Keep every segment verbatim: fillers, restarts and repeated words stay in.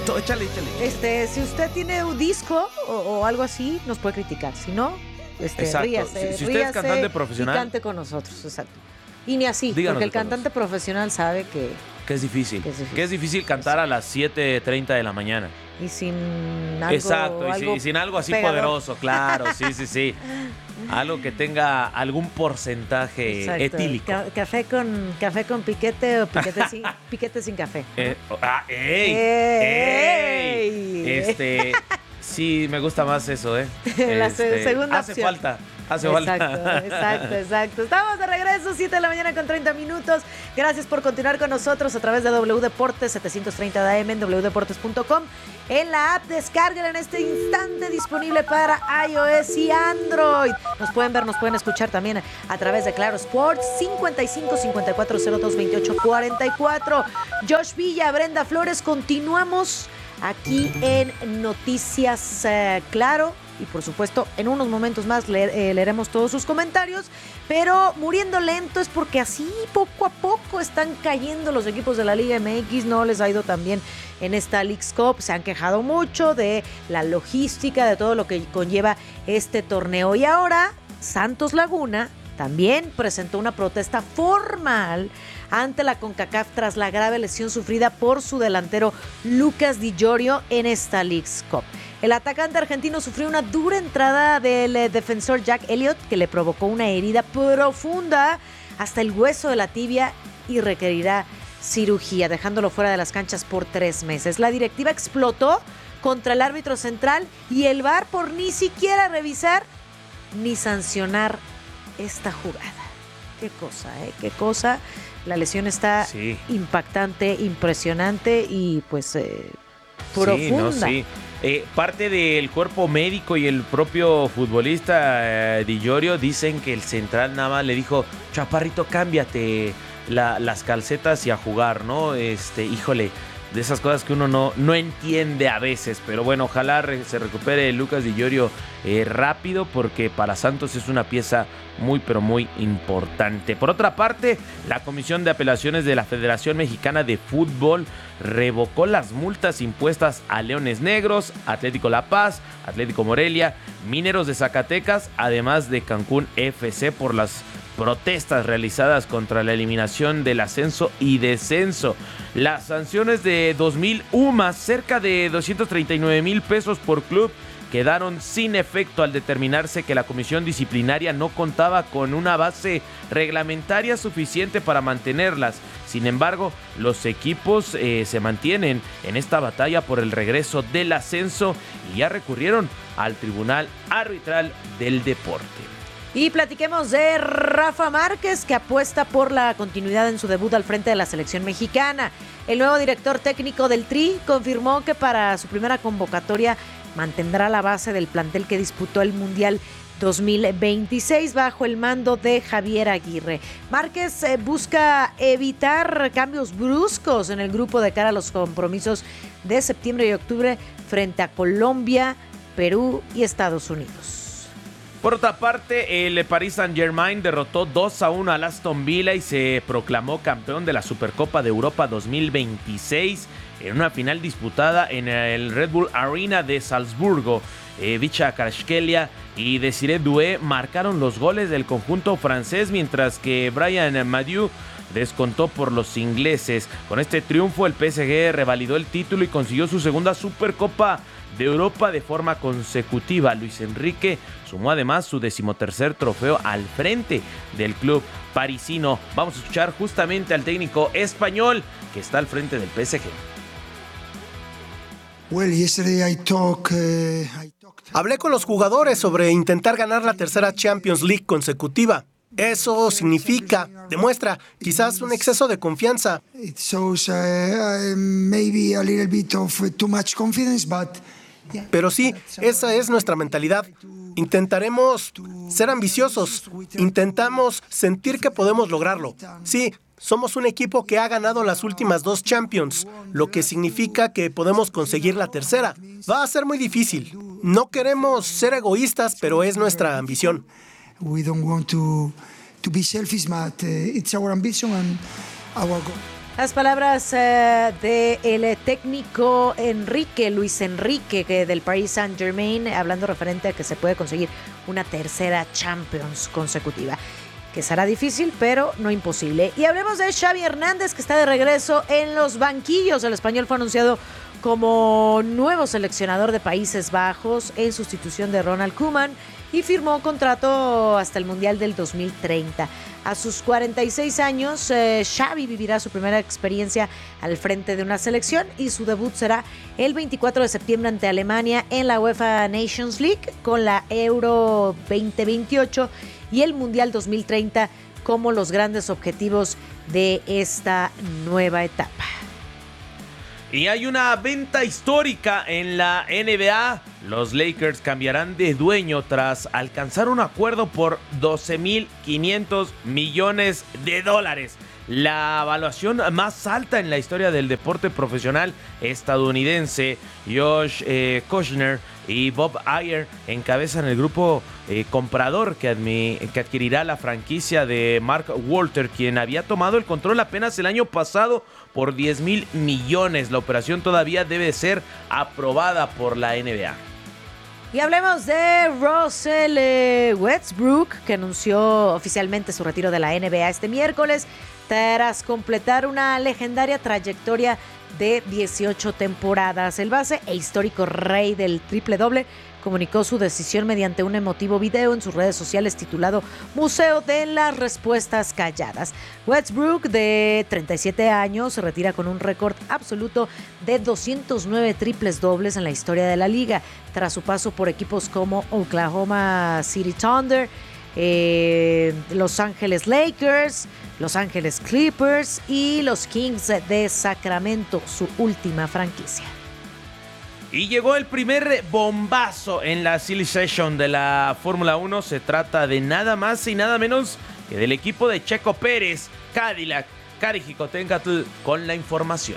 Todo, échale, échale. Este, si usted tiene un disco o, o algo así, nos puede criticar. Si no, este, Exacto. ríase, Si, si usted es cantante profesional, y cante con nosotros, exacto. Y ni así, díganos porque el de todos. cantante profesional sabe que... Que es difícil. Que es difícil. Que es difícil cantar a las siete treinta de la mañana. Y sin algo... Exacto, y, algo sin, y sin algo así pegador. poderoso, claro, sí, sí, sí. Algo que tenga algún porcentaje Exacto. etílico. Ca- café con café con piquete o piquete sin, piquete sin café. Eh, ah, ¡Ey! ¡Ey! ¡Ey! Este, sí, me gusta más eso, ¿eh? La se- Este, segunda hace opción. falta, hace Exacto, falta. exacto, exacto. Estamos de regreso, siete de la mañana con treinta minutos. Gracias por continuar con nosotros a través de W Deportes setecientos treinta de A M en doble u deportes punto com. En la app, descárguela en este instante, disponible para iOS y Android. Nos pueden ver, nos pueden escuchar también a través de Claro Sports, cincuenta y cinco, cincuenta y cuatro, cero dos, veintiocho, cuarenta y cuatro. Josh Villa, Brenda Flores, continuamos aquí en Noticias eh, Claro. Y por supuesto, en unos momentos más leer, eh, leeremos todos sus comentarios. Pero muriendo lento es porque así poco a poco están cayendo los equipos de la Liga M X. No les ha ido tan bien en esta Leagues Cup. Se han quejado mucho de la logística, de todo lo que conlleva este torneo. Y ahora Santos Laguna también presentó una protesta formal ante la CONCACAF tras la grave lesión sufrida por su delantero Lucas Di Llorio en esta Leagues Cup. El atacante argentino sufrió una dura entrada del eh, defensor Jack Elliott que le provocó una herida profunda hasta el hueso de la tibia y requerirá cirugía, dejándolo fuera de las canchas por tres meses. La directiva explotó contra el árbitro central y el V A R por ni siquiera revisar ni sancionar esta jugada. Qué cosa, ¿eh? Qué cosa. La lesión está Sí. impactante, impresionante y pues eh, profunda. Sí, no, sí. Eh, parte del cuerpo médico y el propio futbolista eh, Di Llorio dicen que el central nada más le dijo, chaparrito, cámbiate la, las calcetas y a jugar, ¿no? Este, híjole, de esas cosas que uno no, no entiende a veces, pero bueno, ojalá re, se recupere Lucas Di Llorio eh, rápido, porque para Santos es una pieza muy pero muy importante. Por otra parte, la Comisión de Apelaciones de la Federación Mexicana de Fútbol revocó las multas impuestas a Leones Negros, Atlético La Paz, Atlético Morelia, Mineros de Zacatecas, además de Cancún F C por las protestas realizadas contra la eliminación del ascenso y descenso. Las sanciones de dos mil U M A, cerca de doscientos treinta y nueve mil pesos por club, quedaron sin efecto al determinarse que la comisión disciplinaria no contaba con una base reglamentaria suficiente para mantenerlas. Sin embargo, los equipos eh, se mantienen en esta batalla por el regreso del ascenso y ya recurrieron al Tribunal Arbitral del Deporte. Y platiquemos de Rafa Márquez, que apuesta por la continuidad en su debut al frente de la selección mexicana. El nuevo director técnico del Tri confirmó que para su primera convocatoria mantendrá la base del plantel que disputó el Mundial dos mil veintiséis bajo el mando de Javier Aguirre. Márquez eh, busca evitar cambios bruscos en el grupo de cara a los compromisos de septiembre y octubre frente a Colombia, Perú y Estados Unidos. Por otra parte, el Paris Saint-Germain derrotó dos a uno al Aston Villa y se proclamó campeón de la Supercopa de Europa dos mil veintiséis en una final disputada en el Red Bull Arena de Salzburgo. Eh, Vicha Kvaratskhelia y Desiree Doué marcaron los goles del conjunto francés, mientras que Brian Madiou descontó por los ingleses. Con este triunfo, el P S G revalidó el título y consiguió su segunda Supercopa de Europa de forma consecutiva. Luis Enrique sumó además su decimotercer trofeo al frente del club parisino. Vamos a escuchar justamente al técnico español que está al frente del P S G. Well, yesterday I talk, uh, I talked... Hablé con los jugadores sobre intentar ganar la tercera Champions League consecutiva. Eso significa, demuestra, quizás un exceso de confianza. It shows uh, uh, maybe a little bit of too much confidence, but yeah. Pero sí, esa es nuestra mentalidad. Intentaremos ser ambiciosos. Intentamos sentir que podemos lograrlo. Sí, somos un equipo que ha ganado las últimas dos Champions, lo que significa que podemos conseguir la tercera. Va a ser muy difícil. No queremos ser egoístas, pero es nuestra ambición. We don't want to to be selfish, but uh, it's our ambition and our goal. Las palabras eh, del técnico Enrique, Luis Enrique, que del Paris Saint-Germain, hablando referente a que se puede conseguir una tercera Champions consecutiva, que será difícil, pero no imposible. Y hablemos de Xavi Hernández, que está de regreso en los banquillos. El español fue anunciado como nuevo seleccionador de Países Bajos en sustitución de Ronald Koeman y firmó contrato hasta el Mundial del dos mil treinta. A sus cuarenta y seis años, eh, Xavi vivirá su primera experiencia al frente de una selección y su debut será el veinticuatro de septiembre ante Alemania en la UEFA Nations League con la Euro veinte veintiocho y el Mundial dos mil treinta como los grandes objetivos de esta nueva etapa. Y hay una venta histórica en la N B A. Los Lakers cambiarán de dueño tras alcanzar un acuerdo por doce mil quinientos millones de dólares. La evaluación más alta en la historia del deporte profesional estadounidense. Josh eh, Kushner y Bob Iger encabezan el grupo eh, comprador que, admi- que adquirirá la franquicia de Mark Walter, quien había tomado el control apenas el año pasado por diez mil millones. La operación todavía debe ser aprobada por la N B A. Y hablemos de Russell eh, Westbrook, que anunció oficialmente su retiro de la N B A este miércoles tras completar una legendaria trayectoria de dieciocho temporadas. El base e histórico rey del triple doble comunicó su decisión mediante un emotivo video en sus redes sociales titulado Museo de las Respuestas Calladas. Westbrook, de treinta y siete años, se retira con un récord absoluto de doscientos nueve triples dobles en la historia de la liga, tras su paso por equipos como Oklahoma City Thunder, eh, Los Ángeles Lakers, Los Ángeles Clippers y los Kings de Sacramento, su última franquicia. Y llegó el primer bombazo en la Silly Session de la Fórmula uno. Se trata de nada más y nada menos que del equipo de Checo Pérez, Cadillac. Cari Jicotencatl con la información.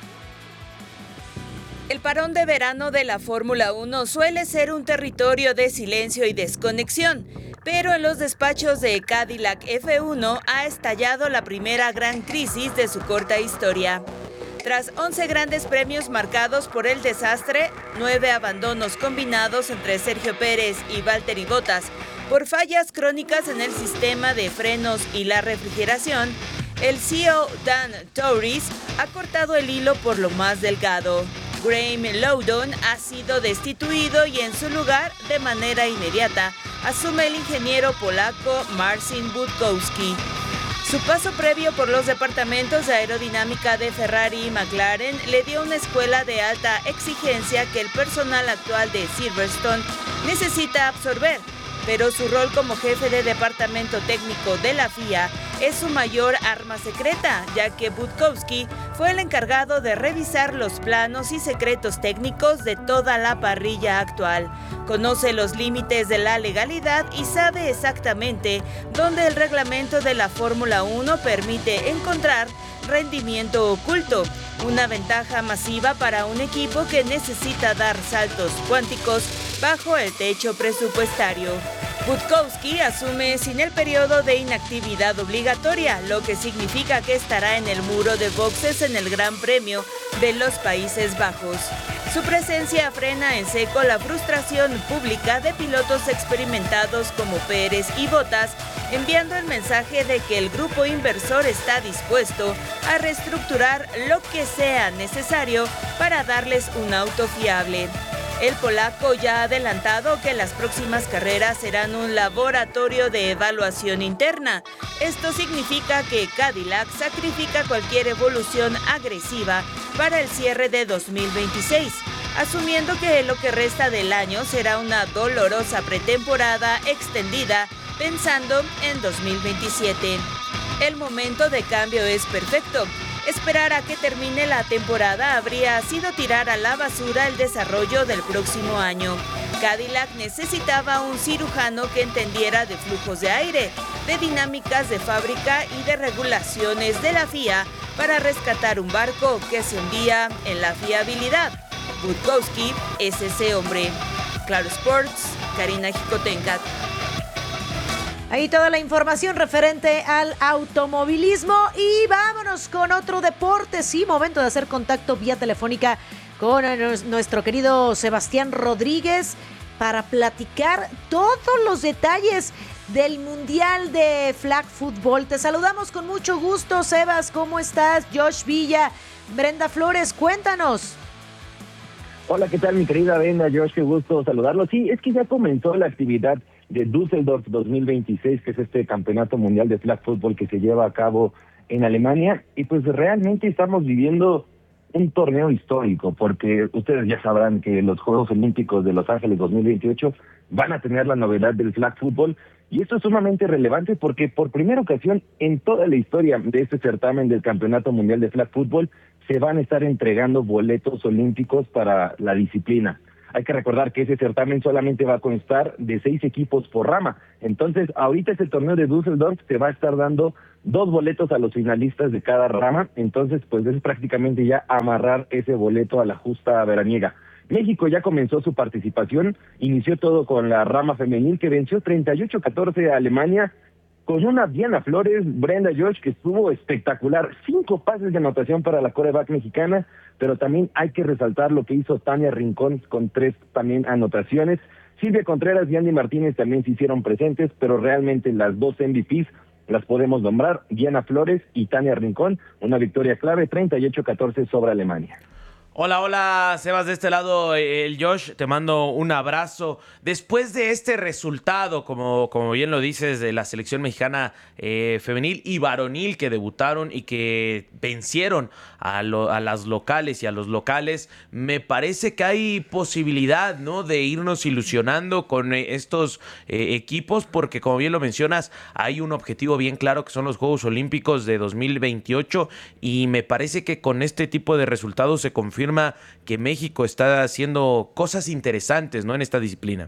El parón de verano de la Fórmula uno suele ser un territorio de silencio y desconexión, pero en los despachos de Cadillac F uno ha estallado la primera gran crisis de su corta historia. Tras once grandes premios marcados por el desastre, nueve abandonos combinados entre Sergio Pérez y Valtteri Bottas por fallas crónicas en el sistema de frenos y la refrigeración, el C E O Dan Torres ha cortado el hilo por lo más delgado. Graham Loudon ha sido destituido y en su lugar, de manera inmediata, asume el ingeniero polaco Marcin Budkowski. Su paso previo por los departamentos de aerodinámica de Ferrari y McLaren le dio una escuela de alta exigencia que el personal actual de Silverstone necesita absorber, pero su rol como jefe de departamento técnico de la F I A es su mayor arma secreta, ya que Budkowski fue el encargado de revisar los planos y secretos técnicos de toda la parrilla actual. Conoce los límites de la legalidad y sabe exactamente dónde el reglamento de la Fórmula uno permite encontrar rendimiento oculto, una ventaja masiva para un equipo que necesita dar saltos cuánticos bajo el techo presupuestario. Budkowski asume sin el periodo de inactividad obligatoria, lo que significa que estará en el muro de boxes en el Gran Premio de los Países Bajos. Su presencia frena en seco la frustración pública de pilotos experimentados como Pérez y Bottas, enviando el mensaje de que el grupo inversor está dispuesto a reestructurar lo que sea necesario para darles un auto fiable. El polaco ya ha adelantado que las próximas carreras serán un laboratorio de evaluación interna. Esto significa que Cadillac sacrifica cualquier evolución agresiva para el cierre de dos mil veintiséis, asumiendo que lo que resta del año será una dolorosa pretemporada extendida pensando en dos mil veintisiete. El momento de cambio es perfecto. Esperar a que termine la temporada habría sido tirar a la basura el desarrollo del próximo año. Cadillac necesitaba un cirujano que entendiera de flujos de aire, de dinámicas de fábrica y de regulaciones de la F I A para rescatar un barco que se hundía en la fiabilidad. Budkowski es ese hombre. Claro Sports, Karina Jicotencat. Ahí toda la información referente al automovilismo y vámonos con otro deporte. Sí, momento de hacer contacto vía telefónica con nuestro querido Sebastián Rodríguez para platicar todos los detalles del Mundial de Flag Football. Te saludamos con mucho gusto, Sebas. ¿Cómo estás? Josh Villa, Brenda Flores, cuéntanos. Hola, ¿qué tal, mi querida Brenda? Josh, qué gusto saludarlo. Sí, es que ya comenzó la actividad de Düsseldorf dos mil veintiséis, que es este campeonato mundial de flag football que se lleva a cabo en Alemania, y pues realmente estamos viviendo un torneo histórico, porque ustedes ya sabrán que los Juegos Olímpicos de Los Ángeles dos mil veintiocho van a tener la novedad del flag football, y esto es sumamente relevante porque por primera ocasión en toda la historia de este certamen del Campeonato Mundial de Flag Football se van a estar entregando boletos olímpicos para la disciplina. Hay que recordar que ese certamen solamente va a constar de seis equipos por rama. Entonces, ahorita ese torneo de Düsseldorf se va a estar dando dos boletos a los finalistas de cada rama. Entonces, pues es prácticamente ya amarrar ese boleto a la justa veraniega. México ya comenzó su participación, inició todo con la rama femenil que venció treinta y ocho a catorce a Alemania, con una Diana Flores, Brenda Josh, que estuvo espectacular. Cinco pases de anotación para la quarterback mexicana, pero también hay que resaltar lo que hizo Tania Rincón con tres también anotaciones. Silvia Contreras y Andy Martínez también se hicieron presentes, pero realmente las dos M V Ps las podemos nombrar, Diana Flores y Tania Rincón, una victoria clave, treinta y ocho a catorce sobre Alemania. Hola, hola, Sebas, de este lado, el Josh, te mando un abrazo. Después de este resultado, como, como bien lo dices, de la selección mexicana eh, femenil y varonil que debutaron y que vencieron a, lo, a las locales y a los locales, me parece que hay posibilidad, ¿no?, de irnos ilusionando con estos eh, equipos, porque como bien lo mencionas, hay un objetivo bien claro que son los Juegos Olímpicos de dos mil veintiocho y me parece que con este tipo de resultados se confirma que México está haciendo cosas interesantes, ¿no?, en esta disciplina.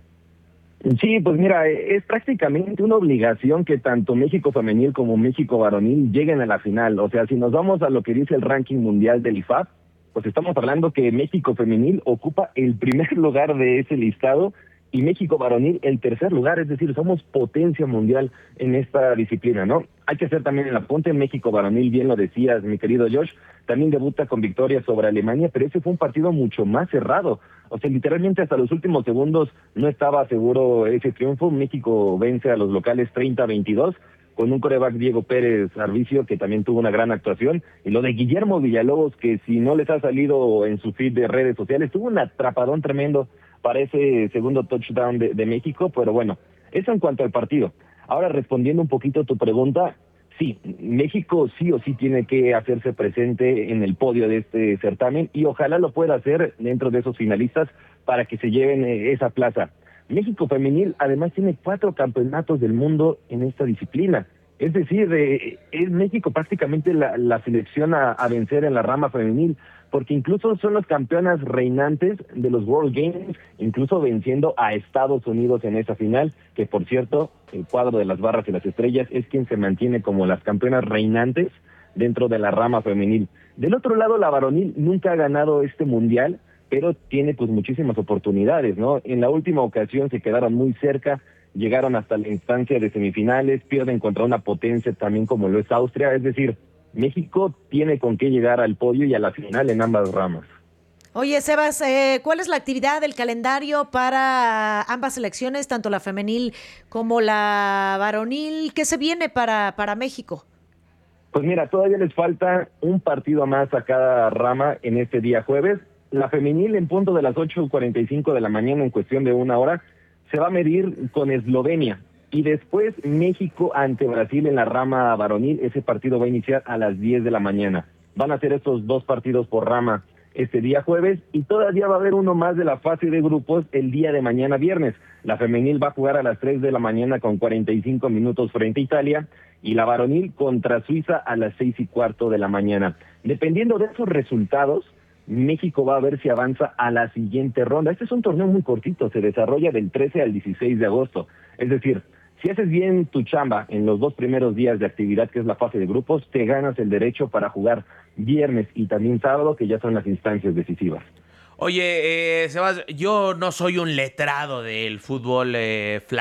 Sí, pues mira, es prácticamente una obligación que tanto México femenil como México varonil lleguen a la final. O sea, si nos vamos a lo que dice el ranking mundial del I F A B, pues estamos hablando que México femenil ocupa el primer lugar de ese listado y México varonil el tercer lugar, es decir, somos potencia mundial en esta disciplina, ¿no? Hay que hacer también el apunte, México varonil, bien lo decías, mi querido Josh, también debuta con victoria sobre Alemania, pero ese fue un partido mucho más cerrado. O sea, literalmente hasta los últimos segundos no estaba seguro ese triunfo. México vence a los locales treinta a veintidós, con un quarterback Diego Pérez Arvicio, que también tuvo una gran actuación, y lo de Guillermo Villalobos, que si no les ha salido en su feed de redes sociales, tuvo un atrapadón tremendo para ese segundo touchdown de, de México, pero bueno, eso en cuanto al partido. Ahora, respondiendo un poquito a tu pregunta, sí, México sí o sí tiene que hacerse presente en el podio de este certamen y ojalá lo pueda hacer dentro de esos finalistas para que se lleven esa plaza. México femenil además tiene cuatro campeonatos del mundo en esta disciplina. Es decir, eh, es México prácticamente la, la selección a, a vencer en la rama femenil, porque incluso son las campeonas reinantes de los World Games, incluso venciendo a Estados Unidos en esa final, que por cierto, el cuadro de las barras y las estrellas es quien se mantiene como las campeonas reinantes dentro de la rama femenil. Del otro lado, la varonil nunca ha ganado este mundial, pero tiene pues muchísimas oportunidades, ¿no? En la última ocasión se quedaron muy cerca, llegaron hasta la instancia de semifinales, pierden contra una potencia también como lo es Austria, es decir, México tiene con qué llegar al podio y a la final en ambas ramas. Oye, Sebas, eh, ¿cuál es la actividad del calendario para ambas selecciones, tanto la femenil como la varonil? ¿Qué se viene para, para México? Pues mira, todavía les falta un partido más a cada rama en este día jueves. La femenil en punto de las ocho cuarenta y cinco de la mañana, en cuestión de una hora, se va a medir con Eslovenia. Y después México ante Brasil en la rama varonil. Ese partido va a iniciar a las diez de la mañana. Van a ser estos dos partidos por rama este día jueves y todavía va a haber uno más de la fase de grupos el día de mañana viernes. La femenil va a jugar a las tres de la mañana con cuarenta y cinco minutos frente a Italia y la varonil contra Suiza a las seis y cuarto de la mañana. Dependiendo de esos resultados, México va a ver si avanza a la siguiente ronda. Este es un torneo muy cortito, se desarrolla del trece al dieciséis de agosto. Es decir, si haces bien tu chamba en los dos primeros días de actividad, que es la fase de grupos, te ganas el derecho para jugar viernes y también sábado, que ya son las instancias decisivas. Oye, eh, Sebas, yo no soy un letrado del fútbol eh, flag.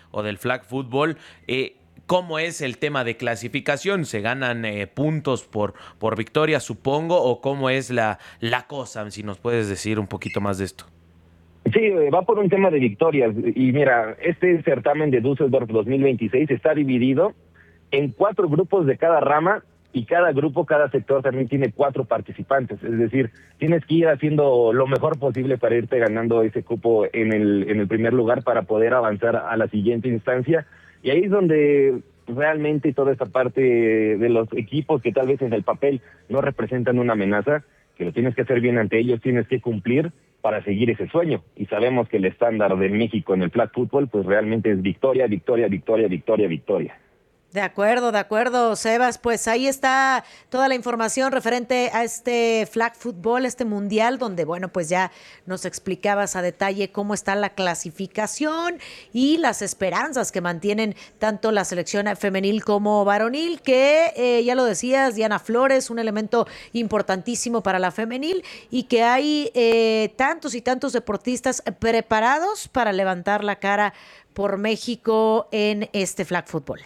o del flag football. Eh, ¿Cómo es el tema de clasificación? ¿Se ganan eh, puntos por, por victoria, supongo? ¿O cómo es la, la cosa? Si nos puedes decir un poquito más de esto. Sí, va por un tema de victorias. Y mira, este certamen de Düsseldorf dos mil veintiséis está dividido en cuatro grupos de cada rama, y cada grupo, cada sector también tiene cuatro participantes. Es decir, tienes que ir haciendo lo mejor posible para irte ganando ese cupo en el, en el primer lugar para poder avanzar a la siguiente instancia. Y ahí es donde realmente toda esta parte de los equipos que tal vez en el papel no representan una amenaza, que lo tienes que hacer bien ante ellos, tienes que cumplir para seguir ese sueño. Y sabemos que el estándar de México en el flag football pues realmente es victoria, victoria, victoria, victoria, victoria. De acuerdo, de acuerdo, Sebas. Pues ahí está toda la información referente a este flag football, este mundial, donde, bueno, pues ya nos explicabas a detalle cómo está la clasificación y las esperanzas que mantienen tanto la selección femenil como varonil, que eh, ya lo decías, Diana Flores, un elemento importantísimo para la femenil, y que hay eh, tantos y tantos deportistas preparados para levantar la cara por México en este flag football.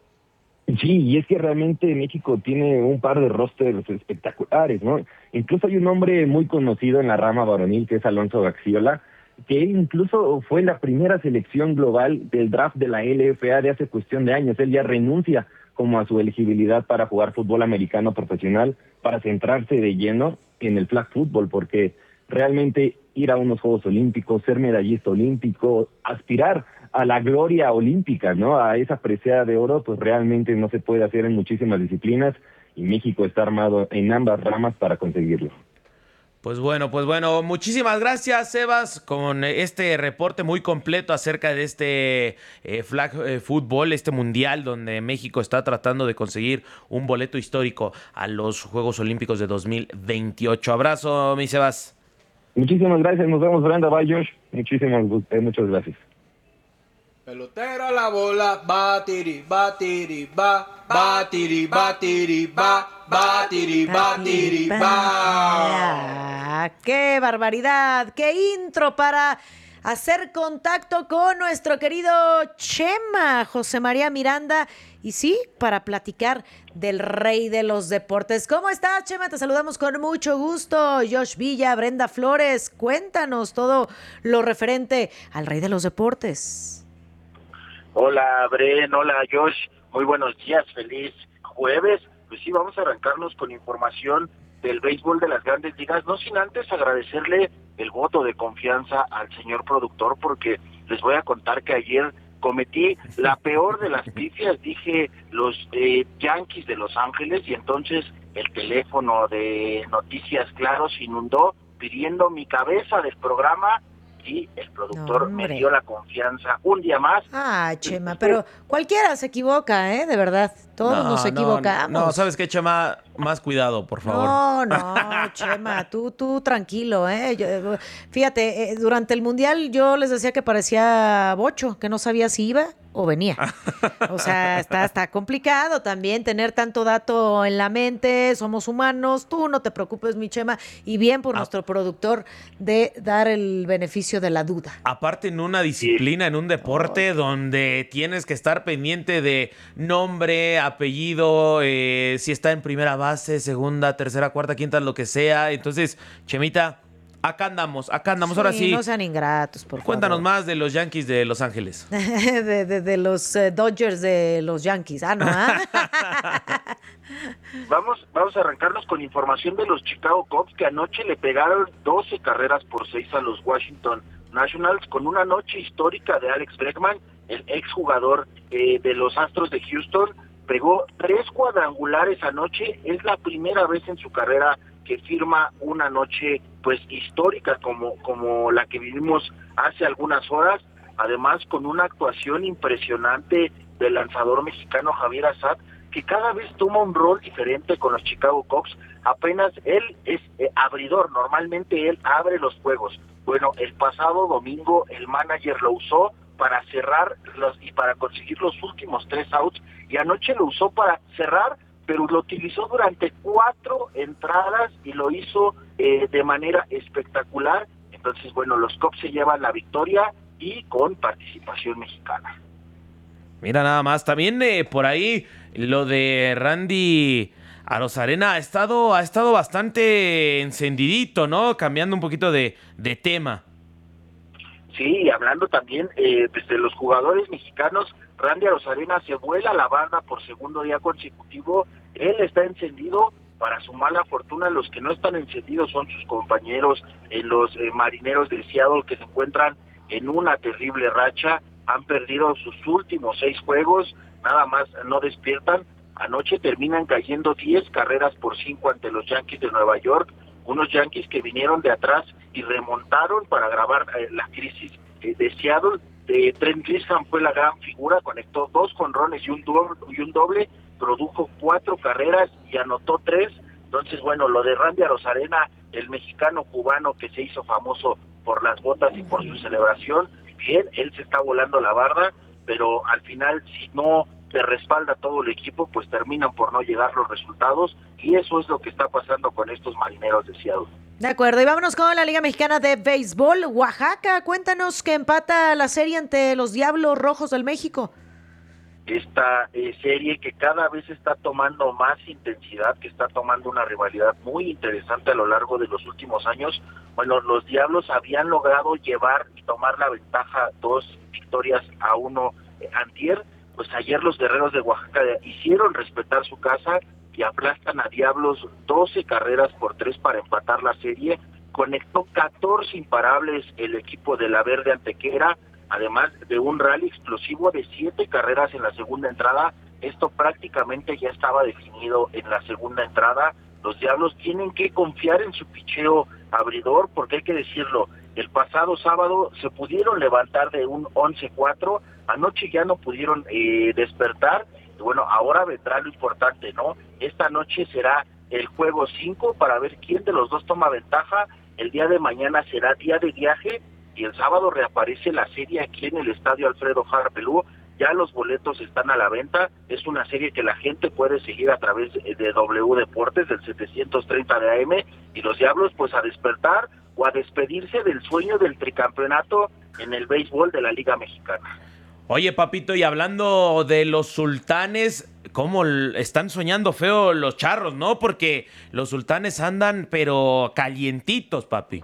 Sí, y es que realmente México tiene un par de rosters espectaculares, ¿no? Incluso hay un hombre muy conocido en la rama varonil que es Alonso Gaxiola, que él incluso fue la primera selección global del draft de la L F A de hace cuestión de años. Él ya renuncia como a su elegibilidad para jugar fútbol americano profesional, para centrarse de lleno en el flag football, porque realmente ir a unos Juegos Olímpicos, ser medallista olímpico, aspirar a la gloria olímpica, ¿no? A esa presea de oro, pues realmente no se puede hacer en muchísimas disciplinas, y México está armado en ambas ramas para conseguirlo. Pues bueno, pues bueno, muchísimas gracias, Sebas, con este reporte muy completo acerca de este eh, flag eh, fútbol, este mundial donde México está tratando de conseguir un boleto histórico a los Juegos Olímpicos de dos mil veintiocho. Abrazo, mi Sebas. Muchísimas gracias, nos vemos, Brenda, bye, Josh. Muchísimas, eh, muchas gracias. Pelotero a la bola, batiri, batiri, ba, batiri, batiri, ba, batiri, batiri, ba. ¡Qué barbaridad! ¡Qué intro para hacer contacto con nuestro querido Chema, José María Miranda! Y sí, para platicar del rey de los deportes. ¿Cómo estás, Chema? Te saludamos con mucho gusto. Josh Villa, Brenda Flores, cuéntanos todo lo referente al rey de los deportes. Hola, Bren, hola, Josh, muy buenos días, feliz jueves. Pues sí, vamos a arrancarnos con información del béisbol de las Grandes Ligas, no sin antes agradecerle el voto de confianza al señor productor, porque les voy a contar que ayer cometí la peor de las pifias, dije los eh, Yankees de Los Ángeles, y entonces el teléfono de Noticias Claro se inundó pidiendo mi cabeza del programa, y el productor no, me dio la confianza un día más. Ah, Chema, pero cualquiera se equivoca, ¿eh? De verdad, todos no, nos equivocamos. No, no, ¿sabes qué, Chema? Más cuidado, por favor. No, no, Chema, tú, tú tranquilo, ¿eh? Yo, fíjate, eh, durante el Mundial yo les decía que parecía bocho, que no sabía si iba o venía. O sea, está, está complicado también tener tanto dato en la mente, somos humanos, tú no te preocupes, mi Chema, y bien por ah. nuestro productor de dar el beneficio de la duda. Aparte en una disciplina, en un deporte oh. donde tienes que estar pendiente de nombre, apellido, eh, si está en primera base, segunda, tercera, cuarta, quinta, lo que sea. Entonces, Chemita, acá andamos, acá andamos. Sí, ahora sí. No sean ingratos, por Cuéntanos favor. más de los Yankees de Los Ángeles. de, de, de los uh, Dodgers de los Yankees. Ah, no, ¿ah? Vamos, vamos a arrancarnos con información de los Chicago Cubs, que anoche le pegaron doce carreras por seis a los Washington Nationals, con una noche histórica de Alex Bregman, el exjugador eh, de los Astros de Houston. Pegó tres cuadrangulares anoche, es la primera vez en su carrera que firma una noche pues histórica como, como la que vivimos hace algunas horas, además con una actuación impresionante del lanzador mexicano Javier Assad, que cada vez toma un rol diferente con los Chicago Cubs. Apenas él es eh, abridor, normalmente él abre los juegos. Bueno, el pasado domingo el manager lo usó para cerrar los y para conseguir los últimos tres outs, y anoche lo usó para cerrar, pero lo utilizó durante cuatro entradas y lo hizo eh, de manera espectacular. Entonces, bueno, los Cubs se llevan la victoria y con participación mexicana. Mira nada más. También eh, por ahí lo de Randy Arozarena ha estado, ha estado bastante encendidito, ¿no? Cambiando un poquito de, de tema. Sí, hablando también eh, pues de los jugadores mexicanos, Randy Arozarena se vuela a la barra por segundo día consecutivo. Él está encendido. Para su mala fortuna, los que no están encendidos son sus compañeros, eh, los eh, marineros de Seattle, que se encuentran en una terrible racha. Han perdido sus últimos seis juegos, nada más no despiertan. Anoche terminan cayendo diez carreras por cinco ante los Yankees de Nueva York, unos Yankees que vinieron de atrás y remontaron para agravar eh, la crisis eh, de Seattle. Eh, Trent Grisham fue la gran figura, conectó dos jonrones y un doble, y un doble, produjo cuatro carreras y anotó tres. Entonces, bueno, lo de Randy Arozarena, el mexicano cubano que se hizo famoso por las botas y por su celebración, bien, él se está volando la barda, pero al final, si no te respalda todo el equipo, pues terminan por no llegar los resultados, y eso es lo que está pasando con estos marineros de Seattle. De acuerdo, y vámonos con la Liga Mexicana de Béisbol. Oaxaca, cuéntanos que empata la serie ante los Diablos Rojos del México. Esta eh, serie que cada vez está tomando más intensidad, que está tomando una rivalidad muy interesante a lo largo de los últimos años. Bueno, los Diablos habían logrado llevar y tomar la ventaja, dos victorias a uno eh, antier. Pues ayer los Guerreros de Oaxaca hicieron respetar su casa y aplastan a Diablos doce carreras por tres para empatar la serie. Conectó catorce imparables el equipo de la Verde Antequera, además de un rally explosivo de siete carreras en la segunda entrada. Esto prácticamente ya estaba definido en la segunda entrada. Los Diablos tienen que confiar en su picheo abridor, porque hay que decirlo, el pasado sábado se pudieron levantar de un once cuatro, anoche ya no pudieron eh, despertar, y bueno, ahora vendrá lo importante, ¿no? Esta noche será el juego cinco para ver quién de los dos toma ventaja. El día de mañana será día de viaje, y el sábado reaparece la serie aquí en el Estadio Alfredo Jara Pelú. Ya los boletos están a la venta. Es una serie que la gente puede seguir a través de W Deportes del setecientos treinta de A M, y los Diablos pues a despertar o a despedirse del sueño del tricampeonato en el béisbol de la Liga Mexicana. Oye, papito, y hablando de los Sultanes, ¿cómo están soñando feo los Charros, no? Porque los Sultanes andan pero calientitos, papi.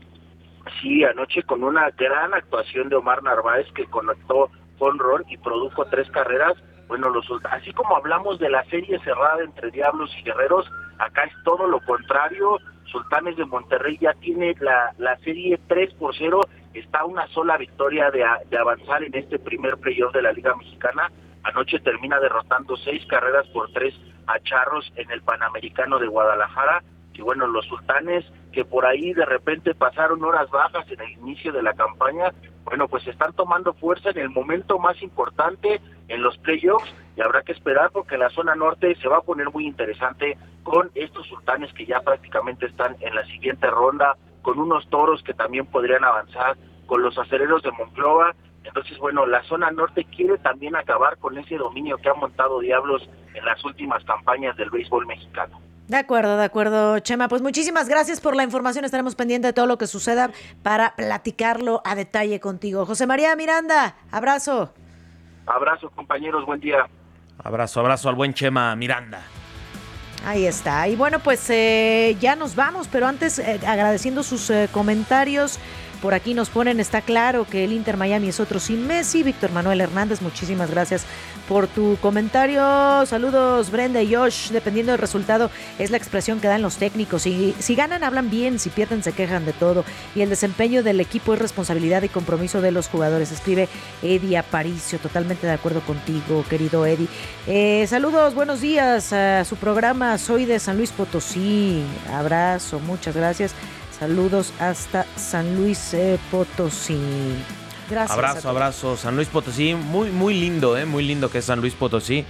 Sí, anoche con una gran actuación de Omar Narváez, que conectó jonrón y produjo tres carreras. Bueno, los así como hablamos de la serie cerrada entre Diablos y Guerreros, acá es todo lo contrario. Sultanes de Monterrey ya tiene la, la serie tres por cero, está a una sola victoria de, de avanzar en este primer playoff de la Liga Mexicana. Anoche termina derrotando seis carreras por tres a Charros en el Panamericano de Guadalajara. Y bueno, los Sultanes, que por ahí de repente pasaron horas bajas en el inicio de la campaña, bueno, pues están tomando fuerza en el momento más importante en los playoffs, y habrá que esperar porque la zona norte se va a poner muy interesante con estos Sultanes que ya prácticamente están en la siguiente ronda, con unos Toros que también podrían avanzar, con los Acereros de Monclova. Entonces, bueno, la zona norte quiere también acabar con ese dominio que ha montado Diablos en las últimas campañas del béisbol mexicano. De acuerdo, de acuerdo, Chema. Pues muchísimas gracias por la información. Estaremos pendientes de todo lo que suceda para platicarlo a detalle contigo. José María Miranda, abrazo. Abrazo, compañeros, buen día. Abrazo, abrazo al buen Chema Miranda. Ahí está. Y bueno, pues eh, ya nos vamos, pero antes eh, agradeciendo sus eh, comentarios. Por aquí nos ponen, está claro que el Inter Miami es otro sin Messi. Víctor Manuel Hernández, muchísimas gracias por tu comentario. Saludos, Brenda y Josh. Dependiendo del resultado, es la expresión que dan los técnicos. Si, si ganan, hablan bien. Si pierden, se quejan de todo. Y el desempeño del equipo es responsabilidad y compromiso de los jugadores. Escribe Eddie Aparicio. Totalmente de acuerdo contigo, querido Eddie. Eh, saludos, buenos días a su programa. Soy de San Luis Potosí. Abrazo, muchas gracias. Saludos hasta San Luis eh, Potosí. Gracias. Abrazo, abrazo. San Luis Potosí, muy, muy lindo, ¿eh? Muy lindo que es San Luis Potosí.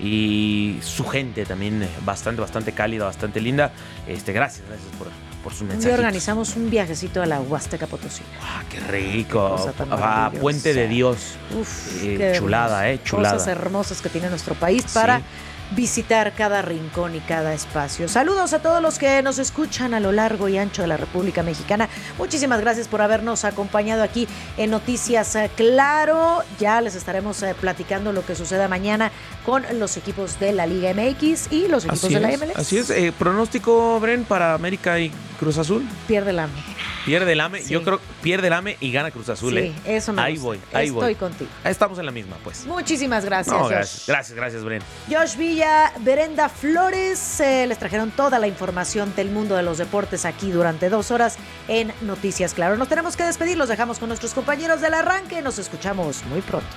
Y su gente también bastante, bastante cálida, bastante linda. Este, gracias, gracias por, por sus mensajes. Y organizamos un viajecito a la Huasteca Potosí. ¡Ah, qué rico! Ah, Puente de Dios. Uf, eh, chulada, ¿eh? Chulada. Cosas hermosas que tiene nuestro país para... Sí. visitar cada rincón y cada espacio. Saludos a todos los que nos escuchan a lo largo y ancho de la República Mexicana. Muchísimas gracias por habernos acompañado aquí en Noticias Claro. Ya les estaremos eh, platicando lo que suceda mañana con los equipos de la Liga M X y los equipos así de la es, M L S. Así es. Eh, pronóstico, Bren, para América y Cruz Azul. Pierde el A M E. Pierde el A M E. Sí. Yo creo que pierde el A M E y gana Cruz Azul. Sí, eh. eso me Ahí gusta. voy, ahí Estoy voy. contigo. Ahí estamos en la misma, pues. Muchísimas gracias, No, Josh. gracias, gracias, gracias, Bren. Josh Villa, Berenda Flores, eh, les trajeron toda la información del mundo de los deportes aquí durante dos horas en Noticias Claro. Nos tenemos que despedir, los dejamos con nuestros compañeros del arranque. Nos escuchamos muy pronto.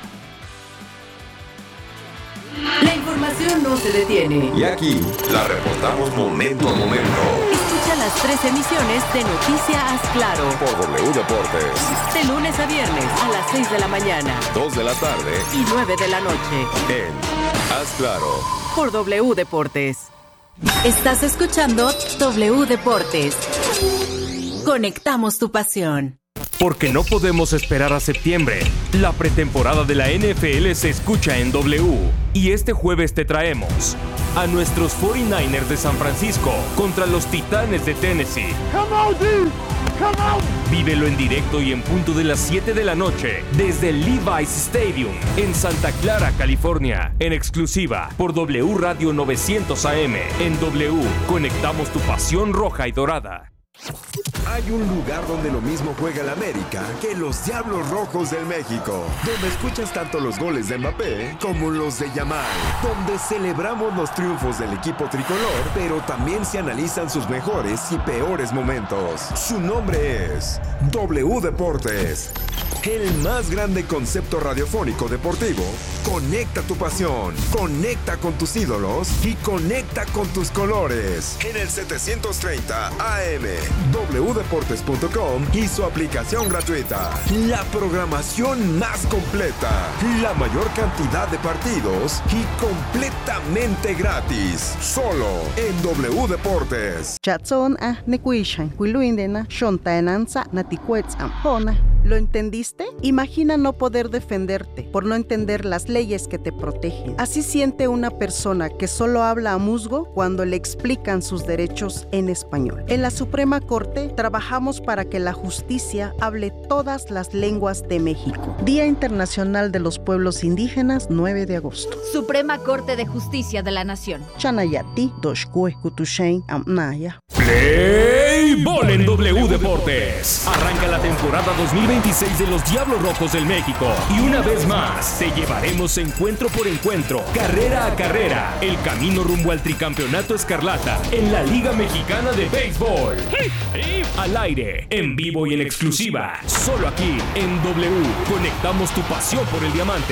La información no se detiene. Y aquí la reportamos momento a momento. Escucha las tres emisiones de Noticias Claro. Por W Deportes. De lunes a viernes a las seis de la mañana. dos de la tarde. Y nueve de la noche. En Haz Claro. Por W Deportes. Estás escuchando W Deportes. Conectamos tu pasión. Porque no podemos esperar a septiembre. La pretemporada de la N F L se escucha en W. Y este jueves te traemos a nuestros cuarenta y nueve ers de San Francisco contra los Titanes de Tennessee. Come on, dude. Come on. Vívelo en directo y en punto de las siete de la noche desde el Levi's Stadium en Santa Clara, California. En exclusiva por W Radio novecientos A M. En W, conectamos tu pasión roja y dorada. Hay un lugar donde lo mismo juega el América que los Diablos Rojos del México, donde escuchas tanto los goles de Mbappé como los de Yamal, donde celebramos los triunfos del equipo tricolor, pero también se analizan sus mejores y peores momentos. Su nombre es W Deportes. El más grande concepto radiofónico deportivo. Conecta tu pasión, conecta con tus ídolos y conecta con tus colores. En el setecientos treinta A M, w deportes punto com y su aplicación gratuita. La programación más completa, la mayor cantidad de partidos y completamente gratis. Solo en W Deportes. Chatson a Nekuishan, Quiluindena, Shontaenanza, Naticuetzam, Hona. ¿Lo entendiste? Imagina no poder defenderte por no entender las leyes que te protegen. Así siente una persona que solo habla a musgo cuando le explican sus derechos en español. En la Suprema Corte trabajamos para que la justicia hable todas las lenguas de México. Día Internacional de los Pueblos Indígenas, nueve de agosto. Suprema Corte de Justicia de la Nación. Chanayati, Doshkue, Kutushain, Amnaya. Play Ball en W Deportes. Arranca la temporada dos mil veintiséis de los Diablos Rojos del México. Y una vez más, te llevaremos encuentro por encuentro, carrera a carrera, el camino rumbo al tricampeonato escarlata en la Liga Mexicana de Béisbol. Al aire, en vivo y en exclusiva, solo aquí en W. Conectamos tu pasión por el diamante.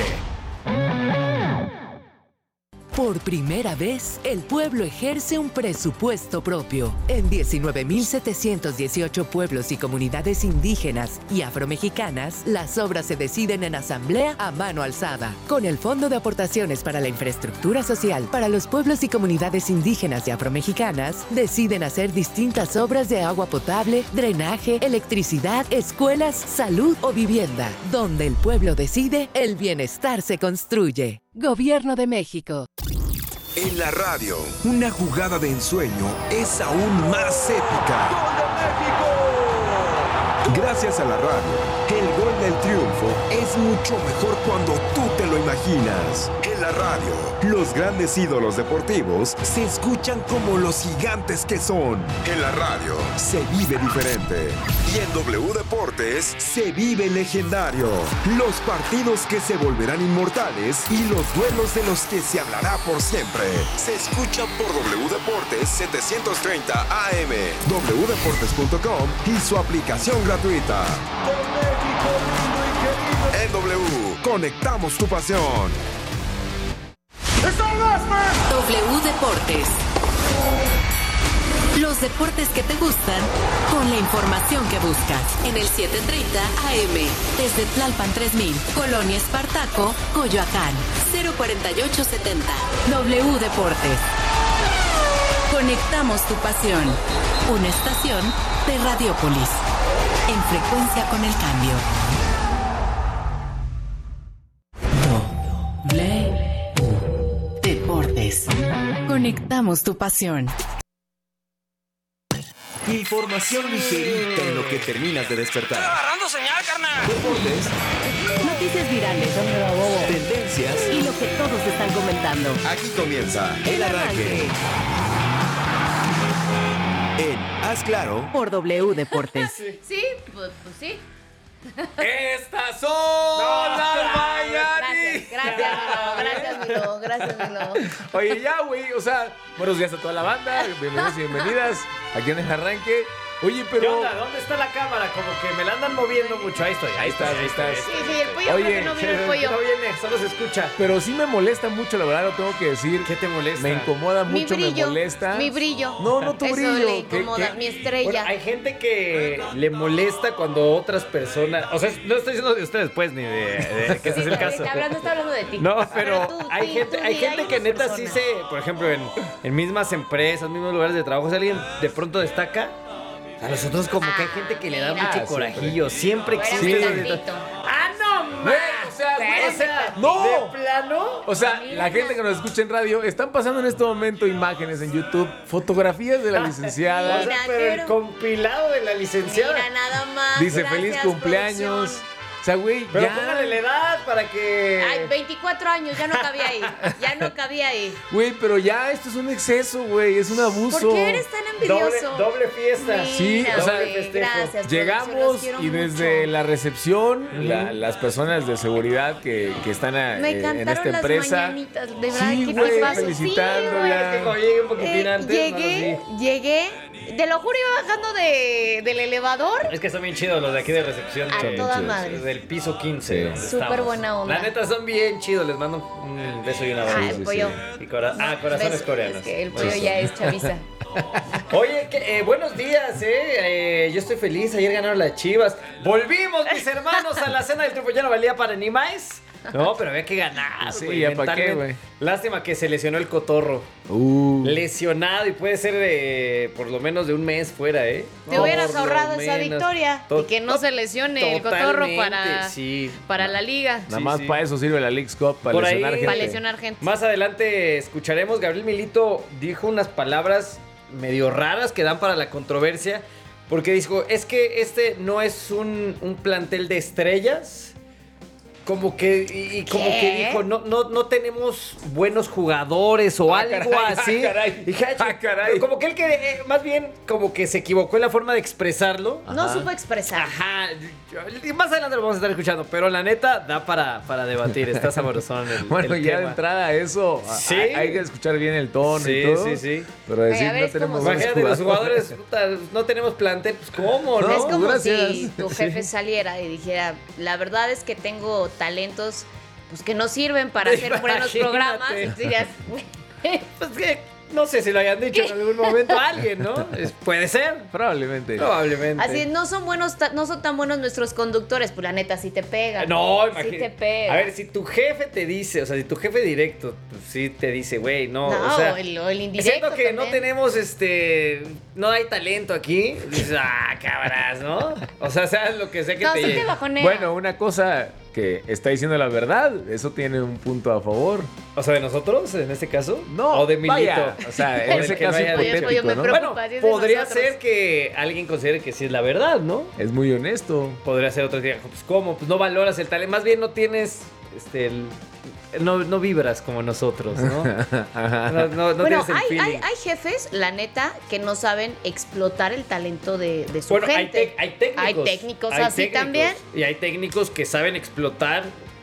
Por primera vez, el pueblo ejerce un presupuesto propio. En diecinueve mil setecientos dieciocho pueblos y comunidades indígenas y afromexicanas, las obras se deciden en asamblea a mano alzada. Con el Fondo de Aportaciones para la Infraestructura Social para los pueblos y comunidades indígenas y afromexicanas, deciden hacer distintas obras de agua potable, drenaje, electricidad, escuelas, salud o vivienda. Donde el pueblo decide, el bienestar se construye. Gobierno de México. En la radio, una jugada de ensueño es aún más épica. ¡Gol de México! Gracias a la radio, el gol del triunfo es mucho mejor cuando tú te lo imaginas. En la radio, los grandes ídolos deportivos se escuchan como los gigantes que son. En la radio, se vive diferente. Y en W Deportes, se vive legendario. Los partidos que se volverán inmortales y los duelos de los que se hablará por siempre. Se escuchan por W Deportes setecientos treinta A M, w deportes punto com y su aplicación gratuita. En W, conectamos tu pasión. W Deportes. Los deportes que te gustan con la información que buscas. En el setecientos treinta A M, desde Tlalpan tres mil, Colonia Espartaco, Coyoacán, cero cuarenta y ocho setenta. W Deportes. Conectamos tu pasión. Una estación de Radiópolis. En frecuencia con el cambio. W Deportes. Conectamos tu pasión. Información ligerita en lo que terminas de despertar. ¡Estoy agarrando señal, carnal! Deportes. Noticias virales. Tendencias. Y lo que todos están comentando. Aquí comienza El Arranque. En Haz Claro. Por W Deportes. Sí, pues, pues sí. ¡Estas son no, las Gracias, Mañanitas! gracias, Milo, gracias, Milo. Oye, ya, güey, o sea, buenos días a toda la banda, bienvenidos y bienvenidas aquí en El Arranque. Oye, pero... ¿Qué onda? ¿Dónde está la cámara? Como que me la andan moviendo mucho. Ahí estoy, ahí estás, ahí estás. Sí, sí, el pollo creo que no viene el pollo. No viene, solo se escucha. Pero sí me molesta mucho, la verdad, lo tengo que decir. ¿Qué te molesta? Me incomoda Mi mucho, brillo, me molesta. mi brillo. No, no tu Eso brillo. le incomoda, mi estrella. Bueno, hay gente que le molesta cuando otras personas... O sea, no estoy diciendo de ustedes, pues, ni de, de que ese es el caso. Está hablando, está hablando de ti. No, pero, tú, hay sí, gente, tú, hay sí, gente hay que unas neta sí personas. se... Por ejemplo, en, en mismas empresas, mismos lugares de trabajo, si alguien de pronto destaca... A nosotros como que hay gente que le da mira. mucho Ah, corajillo. Siempre Espérame existe. tantito. ¡Ah, no, Güey, ma! o sea, güey, O sea, no. ¿de plano? O sea, la gente que nos escucha en radio, están pasando en este momento imágenes en YouTube, fotografías de la licenciada. O sea, pero el compilado de la licenciada. Mira, nada más. Dice gracias, feliz cumpleaños. producción. O sea, güey, Pero ya. póngale la edad para que... Ay, veinticuatro años, ya no cabía ahí. Ya no cabía ahí. Güey, pero ya esto es un exceso, güey, es un abuso. ¿Por qué eres tan envidioso? Doble, doble fiesta. Sí, Mira, o sea, güey, gracias, producción, llegamos los quiero y desde mucho. la recepción, la- las personas de seguridad que, que están a- Me eh, en encantaron esta las empresa. mañanitas, de verdad, Sí, ¿qué güey, te pasa? felicitándola. Es que como llegue un poquitín Eh, antes. llegué, no, llegué, te lo juro, iba bajando de, del elevador. sí. Es que son bien chidos los de aquí de recepción. A de- toda madre. Del piso quince. donde Súper estamos. buena onda. La neta son bien chidos. Les mando un beso y un abrazo. Ah, el pollo. Y cora- ah, corazones Ves, coreanos. es que el pollo Sí, sí. ya es chaviza. Oye, que, eh, buenos días, eh. Eh, Yo estoy feliz. Ayer ganaron las Chivas. Volvimos, mis hermanos, a la cena del triunfo. Ya no valía para ni más. No, pero había que ganar. Sí, güey, ya pa' qué, mentalmente. güey. Lástima que se lesionó el cotorro. Uh. Lesionado y puede ser de por lo menos de un mes fuera, ¿eh? Te Por hubieras lo ahorrado esa menos. victoria. To- Y que no se lesione el cotorro Totalmente, para, sí. para la liga. Nada Sí, más sí. para eso sirve la Leagues Cup, para Por ahí- lesionar gente. Para lesionar gente. Más adelante escucharemos, Gabriel Milito dijo unas palabras medio raras que dan para la controversia, porque dijo, es que este no es un, un plantel de estrellas, como que, y, y como ¿Qué? que dijo, no, no, no tenemos buenos jugadores o Ah, algo caray, así. ah, caray. Dije, "Ay, Ah, caray". Como que él que, eh, más bien, como que se equivocó en la forma de expresarlo. No supo expresar. Ajá, yo- más adelante lo vamos a estar escuchando, pero la neta da para, para debatir, está sabrosón el, Bueno, el ya de tema. entrada eso, a- Sí. hay, hay que escuchar bien el tono Sí, y todo. sí, sí. Pero decir, Oye, a ver, no es tenemos como- buenos Imagínate, los jugadores, puta, no tenemos plantel, pues ¿cómo, no? es como gracias. si tu jefe saliera y dijera, la verdad es que tengo talentos pues que no sirven para hacer buenos Imagínate. programas. Y tú dirías, Pues que no sé si lo hayan dicho en algún momento a alguien, ¿no? Es- puede ser. Probablemente. Probablemente. así no son buenos, ta- no son tan buenos nuestros conductores, pues la neta sí te pega. No, Sí imagínate. te pega. A ver, si tu jefe te dice, o sea, si tu jefe directo, pues sí te dice, güey, no, No, o sea, o el, o el indirecto siento que no también. tenemos, este, no hay talento aquí, dices, ah, cabras, ¿no? O sea, sabes lo que sé que No, te sí te llegue. bajonea. Bueno, una cosa que está diciendo la verdad, eso tiene un punto a favor. O sea, ¿de nosotros, en este caso? No, ¿O de Milito? vaya, o sea, en del ese que caso haya dicho. hipotético, Oye, me ¿no? preocupa, Bueno, si es de podría nosotros. ser que alguien considere que sí es la verdad, ¿no? Es muy honesto. Podría ser otro que diga, pues ¿cómo? Pues no valoras el talento, más bien no tienes, este, el- no, no vibras como nosotros, ¿no? Ajá. No, no, no bueno, tienes el hay, feeling. hay, hay jefes, la neta, que no saben explotar el talento de, de su Bueno, hay, gente. tec- hay técnicos. Hay técnicos hay así técnicos. también. Y hay técnicos que saben explotar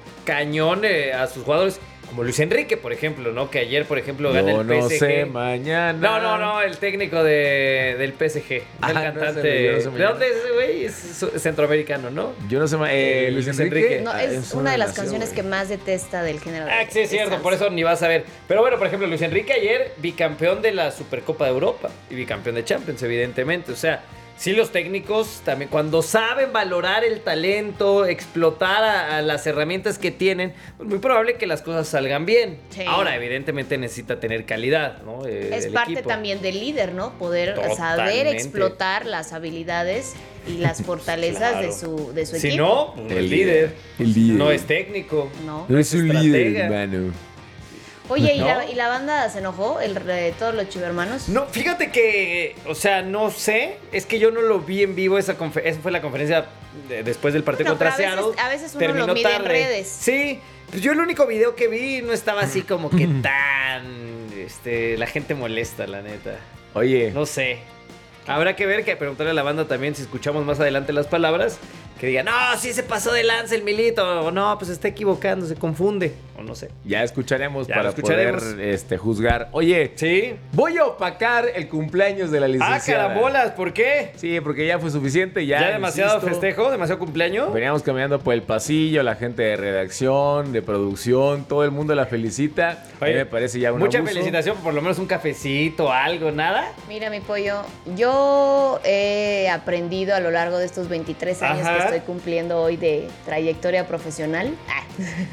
cañón eh, a sus jugadores. Como Luis Enrique, por ejemplo, ¿no? Que ayer, por ejemplo, gana Yo el no P S G. sé, mañana. No, no, no, el técnico de, del P S G. Ah, el no cantante. sé, yo no sé ¿De mañana. dónde es ese güey? Es su- centroamericano, ¿no? Yo no sé, ma- eh, Eh, Luis Luis Enrique. Enrique. No, Ah, es una de las nació, canciones güey. que más detesta del género. Ah, sí, es cierto, por eso ni vas a ver. Pero bueno, por ejemplo, Luis Enrique ayer bicampeón de la Supercopa de Europa y bicampeón de Champions, evidentemente. O sea, sí, los técnicos también, cuando saben valorar el talento, explotar a, a las herramientas que tienen, pues muy probable que las cosas salgan bien. Sí. Ahora, evidentemente necesita tener calidad, ¿no? Eh, Es el parte equipo. también del líder, ¿no? Poder saber Totalmente. explotar las habilidades y las fortalezas Claro. de su, de su Si equipo. no, el líder El líder. no es técnico. No. No es un líder, estratega. hermano. Oye, ¿y, ¿No? la, ¿y la banda se enojó? El, de todos los chivermanos. No, fíjate que, o sea, no sé, es que yo no lo vi en vivo, esa, confer- esa fue la conferencia de- después del partido No, contra pero a veces- Seattle. a veces uno Terminó lo mide en tarde. redes. Sí, pues yo el único video que vi no estaba así como que tan, este, la gente molesta, la neta. Oye. No sé. Habrá que ver, que preguntarle a la banda también si escuchamos más adelante las palabras. Que digan, no, sí se pasó de lanza el Milito. O no, pues está equivocando, se confunde. O no sé. Ya escucharemos Ya para lo escucharemos. poder este, juzgar. Oye, ¿sí? Voy a opacar el cumpleaños de la licenciada. Ah, carambolas, ¿por qué? Sí, porque ya fue suficiente. Ya, ¿Ya, demasiado insisto, festejo? ¿Demasiado cumpleaños? Veníamos caminando por el pasillo, la gente de redacción, de producción, todo el mundo la felicita. a mí Oye, me parece ya un Mucha abuso. felicitación, por lo menos un cafecito, algo, nada. Mira, mi pollo, yo he aprendido a lo largo de estos veintitrés años Ajá. que estoy cumpliendo hoy de trayectoria profesional, ah,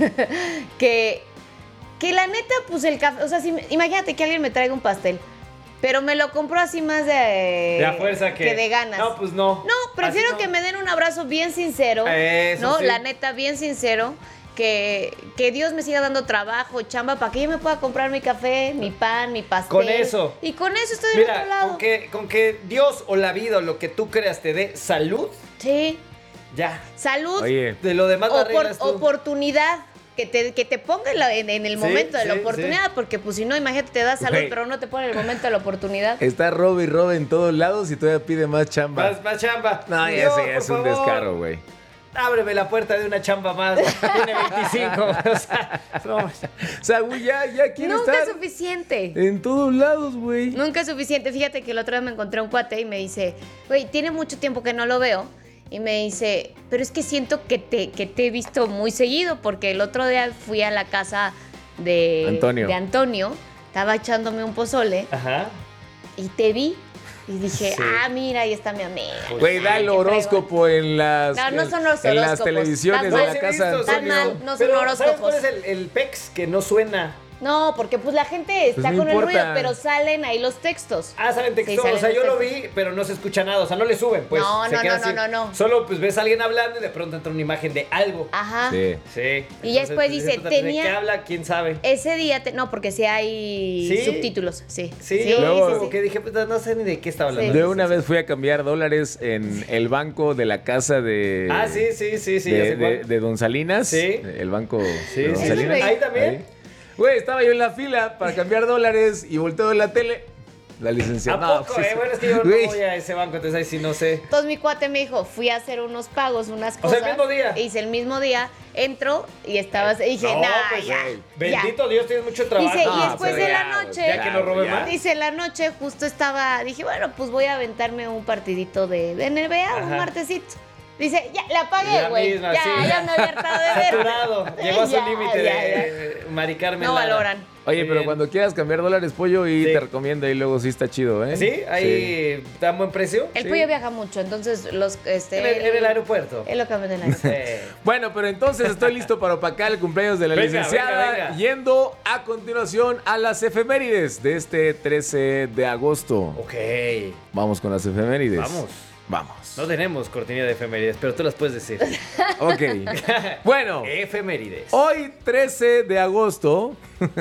que, que la neta, pues el café, o sea, si, imagínate que alguien me traiga un pastel, pero me lo compro así más de... De a fuerza que... de ganas. No, pues no. No, prefiero Así no. que me den un abrazo bien sincero, Eso ¿no? sí. La neta, bien sincero. Que, que Dios me siga dando trabajo, chamba, para que yo me pueda comprar mi café, mi pan, mi pastel. Con eso. Y con eso estoy del otro Mira, lado. con que, con que Dios o la vida o lo que tú creas te dé salud, Sí. ya. Salud. Oye, De lo demás la Opor- arreglas tú. oportunidad. Que te, que te ponga en, la- en- en el Sí, momento de la sí, oportunidad, porque pues si no, imagínate, te da salud, Güey. pero no te pone en el momento de la oportunidad. está robe y robe en todos lados y todavía pide más chamba. Más, más chamba. No, ya Dios, sé, por es un favor, descaro, güey. Ábreme la puerta de una chamba más. Tiene veinticinco. O sea, no. O sea, güey, ya, ya quiere Nunca estar es suficiente. en todos lados, güey. Nunca es suficiente. Fíjate que el otro día me encontré a un cuate y me dice, güey, tiene mucho tiempo que no lo veo. Y me dice, pero es que siento que te, que te he visto muy seguido, porque el otro día fui a la casa de Antonio. de Antonio, estaba echándome un pozole Ajá. y te vi. Y dije, Sí. ah, mira, ahí está mi amiga. Güey, da el horóscopo en las, No, no son los en las horóscopos. televisiones Están de mal. la casa de Están Antonio. mal, no son Pero, ¿sabes horóscopos. cuál es el, el pex que no suena? No, porque pues la gente está Pues no con el importa. ruido, pero salen ahí los textos. Ah, salen textos. Sí, salen o sea, los yo lo textos. vi, pero no se escucha nada. O sea, no le suben, pues. No, se no, queda no, así. no, no, no. Solo pues ves a alguien hablando y de pronto entra una imagen de algo. Ajá. Sí. Sí. Y ya después dice, ¿de tenía- qué habla? ¿Quién sabe? Ese día, te- no, porque sí hay ¿Sí? subtítulos, sí. Sí, sí, yo Luego- sí, como sí. que dije, pues no sé ni de qué estaba hablando. Yo una vez fui a cambiar dólares en el banco de la casa de... Ah, sí, sí, sí, sí. ya de, sé de- cuál. de Don Salinas. Sí. El banco Sí, de Don sí, Salinas. sí. Ahí también. Ahí. Güey, estaba yo en la fila para cambiar dólares y volteo en la tele. La licenciada. ¿A No, poco? pues, eh? Bueno, es que yo güey. no voy a ese banco, entonces ahí sí no sé. Entonces mi cuate me dijo, fui a hacer unos pagos, unas O cosas. sea, el mismo día. Hice el mismo día, entro y estaba, y dije, No, nah, pues, ya, güey. ya. Bendito Dios, tienes mucho trabajo. Dice, y No, después pero de ya, la güey, noche, Ya que no robe ya. más. dice, la noche justo estaba, dije, bueno, pues voy a aventarme un partidito de, de N B A, un Ajá. martesito. Dice, ya, la La pagué, güey. misma, Ya, sí. ya me había hartado de ver. Saturado. Llegó a su Ya, límite ya, de Mari Carmen No Lara. valoran. Oye, Muy pero bien. cuando quieras cambiar dólares, pollo, y Sí. te recomiendo y luego sí está chido, ¿eh? ¿Sí? Ahí dan buen precio. El Sí. pollo viaja mucho, entonces los, este... En el, en el aeropuerto. Él lo cambió en el aeropuerto. Eh. Bueno, pero entonces estoy listo para opacar el cumpleaños de la Venga, licenciada. venga, venga. Yendo a continuación a las efemérides de este trece de agosto. Ok. Vamos con las efemérides. Vamos. Vamos. No tenemos cortinilla de efemérides, pero tú las puedes decir. Ok. Bueno, Efemérides. hoy trece de agosto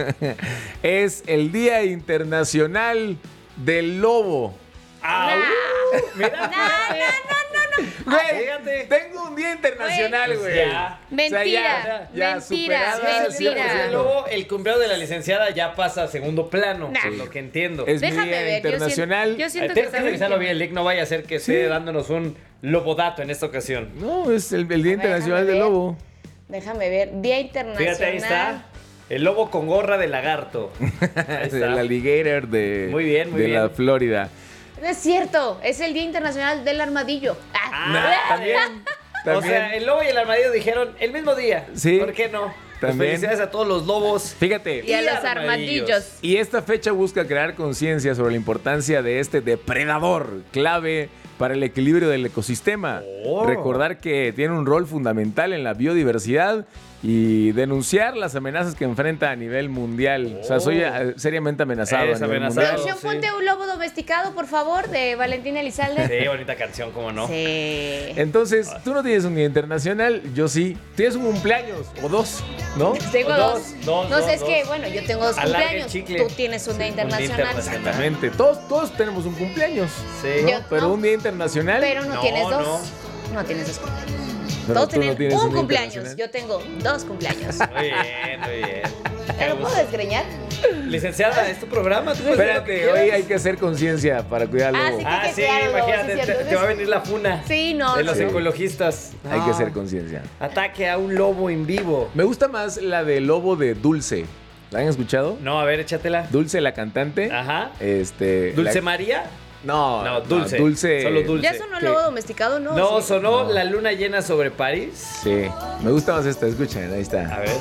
es el Día Internacional del Lobo. ¡Au! Mira, No, no, no, no, no. Güey, fíjate. tengo un Día Internacional, Pues güey. ya. Mentira, ya, ya, mentira, superada, mentira. cien por Desde ciento. luego, el cumpleaños de la licenciada ya pasa a segundo plano, Nah. por lo que entiendo. Es mi Déjame Día ver, yo Internacional. siento, yo siento Ay, que Tienes que saben revisarlo que- bien, Lick, no vaya a ser que esté Sí. dándonos un lobodato en esta ocasión. No, es el, el Día A ver, Internacional déjame del ver. Lobo. Déjame ver, Día Internacional. Fíjate, ahí está. El lobo con gorra de lagarto. Ahí está. El alligator de, Muy bien, muy de bien. la Florida. No es cierto, es el Día Internacional del Armadillo. Ah. Nah, también. O también. sea, el lobo y el armadillo dijeron el mismo día. Sí. ¿Por qué no? Pues También. felicidades a todos los lobos. Fíjate. Y a y los armadillos. armadillos. Y esta fecha busca crear conciencia sobre la importancia de este depredador clave para el equilibrio del ecosistema. Oh. Recordar que tiene un rol fundamental en la biodiversidad y denunciar las amenazas que enfrenta a nivel mundial. Oh. O sea, soy eh, seriamente amenazado Eres a nivel amenazado. mundial. Canción, ponte un lobo domesticado, por favor, de Valentina Elizalde. Sí, bonita canción, ¿cómo no? Sí. Entonces, tú no tienes un día internacional, yo sí. Tienes un cumpleaños o dos, ¿no? Tengo O dos. dos, dos, no dos, sé, es dos. que, bueno, yo tengo dos Alarga el cumpleaños. chicle. Tú tienes un día Sí, un día internacional. internacional. Exactamente. Todos, todos tenemos un cumpleaños. Sí. ¿no? Yo- Pero no. un día internacional. Pero no, No, tienes dos. no. No, tienes dos cumpleaños. pero Todos tú no tienen tienes un día cumpleaños. internacional. Yo tengo dos cumpleaños. Muy bien, muy bien. ¿Te lo puedo desgreñar? Licenciada, es tu programa. Tú puedes hacer lo que Espérate, hoy quieras. hay que hacer conciencia para cuidarlo. Ah, sí. Ah, que sí, cuidarlo, imagínate, sí, te, cierto. te va a venir la funa Sí, no. de los no. ecologistas. Hay que No. hacer conciencia. Ataque a un lobo en vivo. Me gusta más la de Lobo de Dulce. ¿La han escuchado? No, a ver, échatela. Dulce, la cantante. Ajá. Este. ¿Dulce la- María? No, No, Dulce. Dulce. Solo Dulce. ¿Ya sonó el ¿Qué? lobo domesticado? No. No, sí. sonó No. La luna llena sobre París. Sí. Me gusta más esta, escuchen, ahí está. A ver.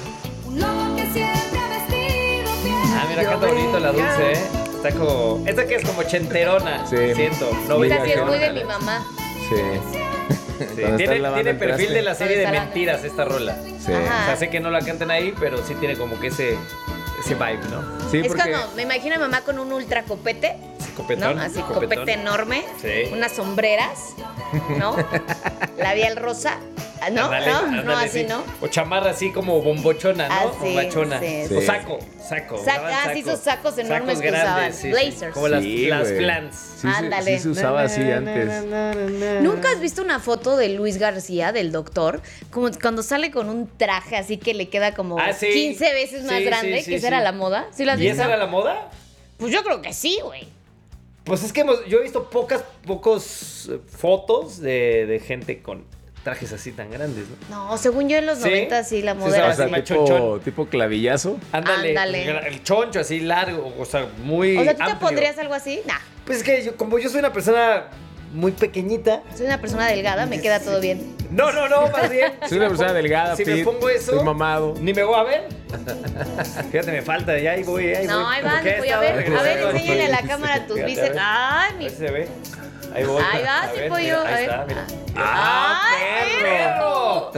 Ah, mira, canta bonito la Dulce, ¿eh? Está como... Esta que es como chenterona, Sí. siento. Esa noventa sí es muy de tonales. mi mamá. Sí. Sí, Cuando Tiene, estás lavando tiene el perfil traste. de la serie de Cuando está mentiras esta rola. Sí. Ajá. O sea, sé que no la cantan ahí, pero sí tiene como que ese, ese vibe, ¿no? Sí, Es porque. cuando me imagino a mamá con un ultra copete, Ese copetón. ¿no? Así copetón. copete enorme, Sí. unas sombreras, ¿no? Labial rosa, ah, ¿no? Ándale, ¿No? ándale, no, así sí. no. O chamarra así como bombochona, ¿no? Ah, sí, Bombachona. sí, sí. O saco, saco. Sac- usaban ah, sí, esos sacos enormes Sacos que grandes, usaban. sí, sí. Blazers. Como las, Sí, las güey. flans. Sí, se- Ándale. sí se usaba así antes. ¿Nunca has visto una foto de Luis García, del doctor? Como cuando sale con un traje así que le queda como Ah, sí. quince veces más Sí, grande, sí, sí, que esa sí. era la moda. ¿Sí lo has ¿Y visto? esa era la moda? Pues yo creo que sí, güey. Pues es que hemos- yo he visto pocas pocos eh, fotos de, de gente con trajes así tan grandes, ¿no? No, según yo en los ¿Sí? noventa sí la Sí, moda usaba era O sea, así. más tipo, chonchón. tipo clavillazo. Ándale. Ándale. pues, el choncho así largo, o sea, muy O sea, ¿tú te amplio. pondrías algo así? Nah, Pues es que yo, como yo soy una persona muy pequeñita. soy una persona delgada, me queda todo bien. No, no, no, más bien. Soy una persona delgada, Si me fit, pongo eso, soy mamado. ni me voy a ver. Fíjate, me falta, ya ahí voy, ahí No, voy. ahí Como va, que voy a estaba ver. A ver, regresando. enséñale a la cámara tus Fíjate, bíceps. a ver. Ay, mi. Ahí se ve. Ahí voy. Ahí va, A sí, ver, pollo, mira, a ahí ver. está, mira. ¡Ah, ¡Perro!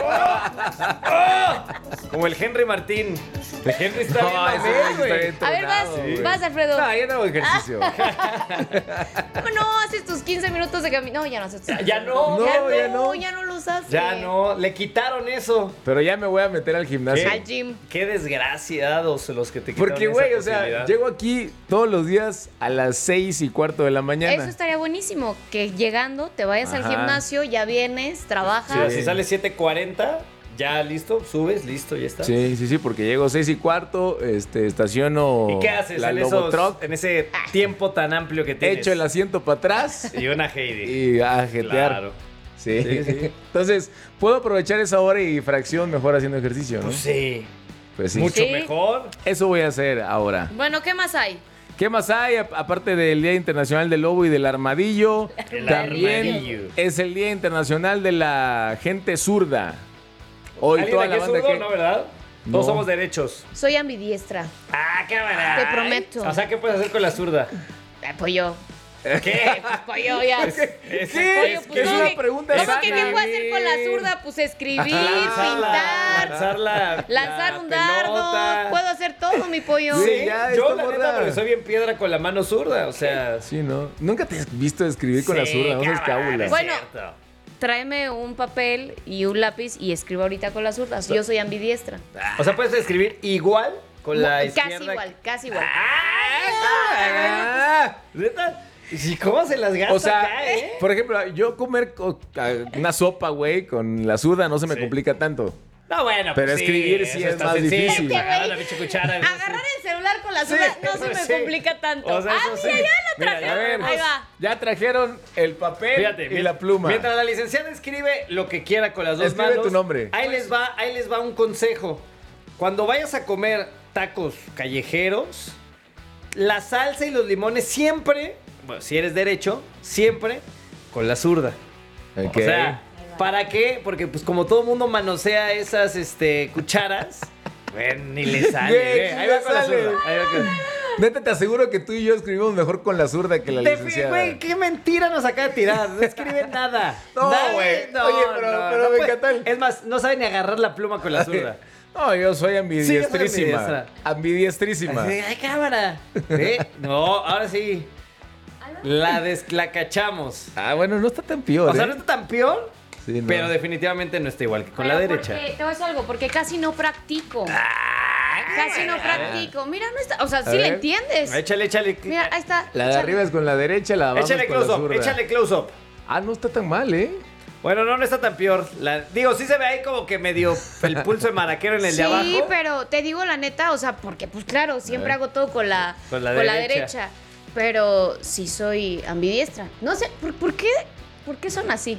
¡Oh! Como el Henry Martín. El Henry está No, bien ese mamey, güey está güey. bien A ver, vas, tronado, güey. vas, Alfredo. No, ya no hago ejercicio. ¿Cómo no? Haces tus quince minutos de camino. No, ya no haces tus Ya- quince ya no. minutos. No, ya ya no, no. ya no lo usas. Ya no, le quitaron eso. Pero ya me voy a meter al gimnasio. Al gym. Qué desgraciados los que te quitaron Porque, esa güey, o sea, posibilidad. llego aquí todos los días a las seis y cuarto de la mañana. Eso estaría buenísimo. Que llegando te vayas al Ajá. gimnasio, ya vienes, trabajas. Sí, si sale siete cuarenta, ya listo, subes, listo, ya está. Sí, sí, sí, porque llego seis y cuarto, este, estaciono ¿Y qué haces la en, Lobo esos- Truck, en ese tiempo tan amplio que tienes? echo el asiento para atrás Y una Heidi. y a jetear. Claro. Sí. Sí, sí. Entonces, puedo aprovechar esa hora y fracción mejor haciendo ejercicio, ¿no? Pues sí. Pues sí. Mucho Sí. mejor. Eso voy a hacer ahora. Bueno, ¿qué más hay? ¿Qué más hay? A- Aparte del Día Internacional del Lobo y del Armadillo, El también armadillo. es el Día Internacional de la Gente Zurda. Hoy ¿Alguien toda aquí la es banda zurdo? que... No, ¿verdad? No. Todos somos derechos. Soy ambidiestra. Ah, qué maravilla. Te prometo. O sea, ¿qué puedes hacer con la zurda? Eh, pollo. ¿Qué? Pues pollo, ya. Es, es- ¿Qué? es- Pues Es no, una que- pregunta ¿Cómo sana. que qué puedo hacer con la zurda? Pues escribir, pintar, lanzar la, lanzar la un pelota. dardo. Puedo hacer todo, mi pollo. Sí, Sí, ya, yo esta la neta, morra. porque soy bien piedra con la mano zurda, o sea... Sí, ¿no? Nunca te has visto escribir con la Sí, zurda, no seas cabrón, cábula. es Bueno, cierto. Tráeme un papel y un lápiz y escribo ahorita con las zurdas. Yo soy ambidiestra. O sea, puedes escribir igual con la Casi izquierda. igual, casi igual. Ah, ¿neta? ¿Y cómo se las gasta O sea, acá, eh? por ejemplo, yo comer co- a- una sopa, güey, con la zurda no se me Sí. complica tanto. No, bueno, Pero pues escribir sí eso es está más sencillo. difícil. Agarrar la pinche cuchara. eso Agarrar el celular con la Sí, zurda no se eso me sí. complica tanto. O sea, ah, eso mira, sí. ya lo Mira, traje. ya ver, Ahí va. Ya trajeron el papel Fíjate, y mien- la pluma. Mientras la licenciada escribe lo que quiera con las dos Escribe manos. tu nombre. Ahí les va, ahí les va un consejo. Cuando vayas a comer tacos callejeros, la salsa y los limones siempre, bueno, si eres derecho, siempre con la zurda. Ok. O sea, ¿para qué? Porque pues como todo mundo manosea esas este, cucharas, bueno, ni le sale. Güey, ve, ni ahí le va con la sale. zurda. Ahí va con- Neta, te aseguro que tú y yo escribimos mejor con la zurda que la Te- licenciada. Güey, qué mentira nos acaba de tirar. No escribe nada. No, Nada, güey. no, Oye, pero- no, pero no me puede- encanta el- Es más, no sabe ni agarrar la pluma con la zurda. No, yo soy ambidiestrísima. Sí, yo soy ambidiestra. ambidiestrísima. Así, ¡ay, cámara! ¿Eh? No, ahora sí. La, des- la cachamos. Ah, bueno, no está tan peor, O sea, ¿eh? no está tan peor, Sí, no. pero definitivamente no está igual que con la Pero derecha. porque- te voy a decir algo, porque casi no practico. casi no practico. Mira, no está. O sea, A sí le ver. entiendes. Échale, échale. Mira, ahí está. La de échale. arriba es con la derecha, la de abajo Échale es con la close-up, zurda. échale close-up. Ah, no está tan mal, ¿eh? Bueno, no, no está tan peor. La- digo, sí se ve ahí como que medio el pulso de maraquero en el Sí, de abajo. pero te digo la neta, o sea, porque pues claro, siempre ver. hago todo con la, Con la derecha. derecha. Pero sí soy ambidiestra. No sé, ¿por, por qué? ¿Por qué son así?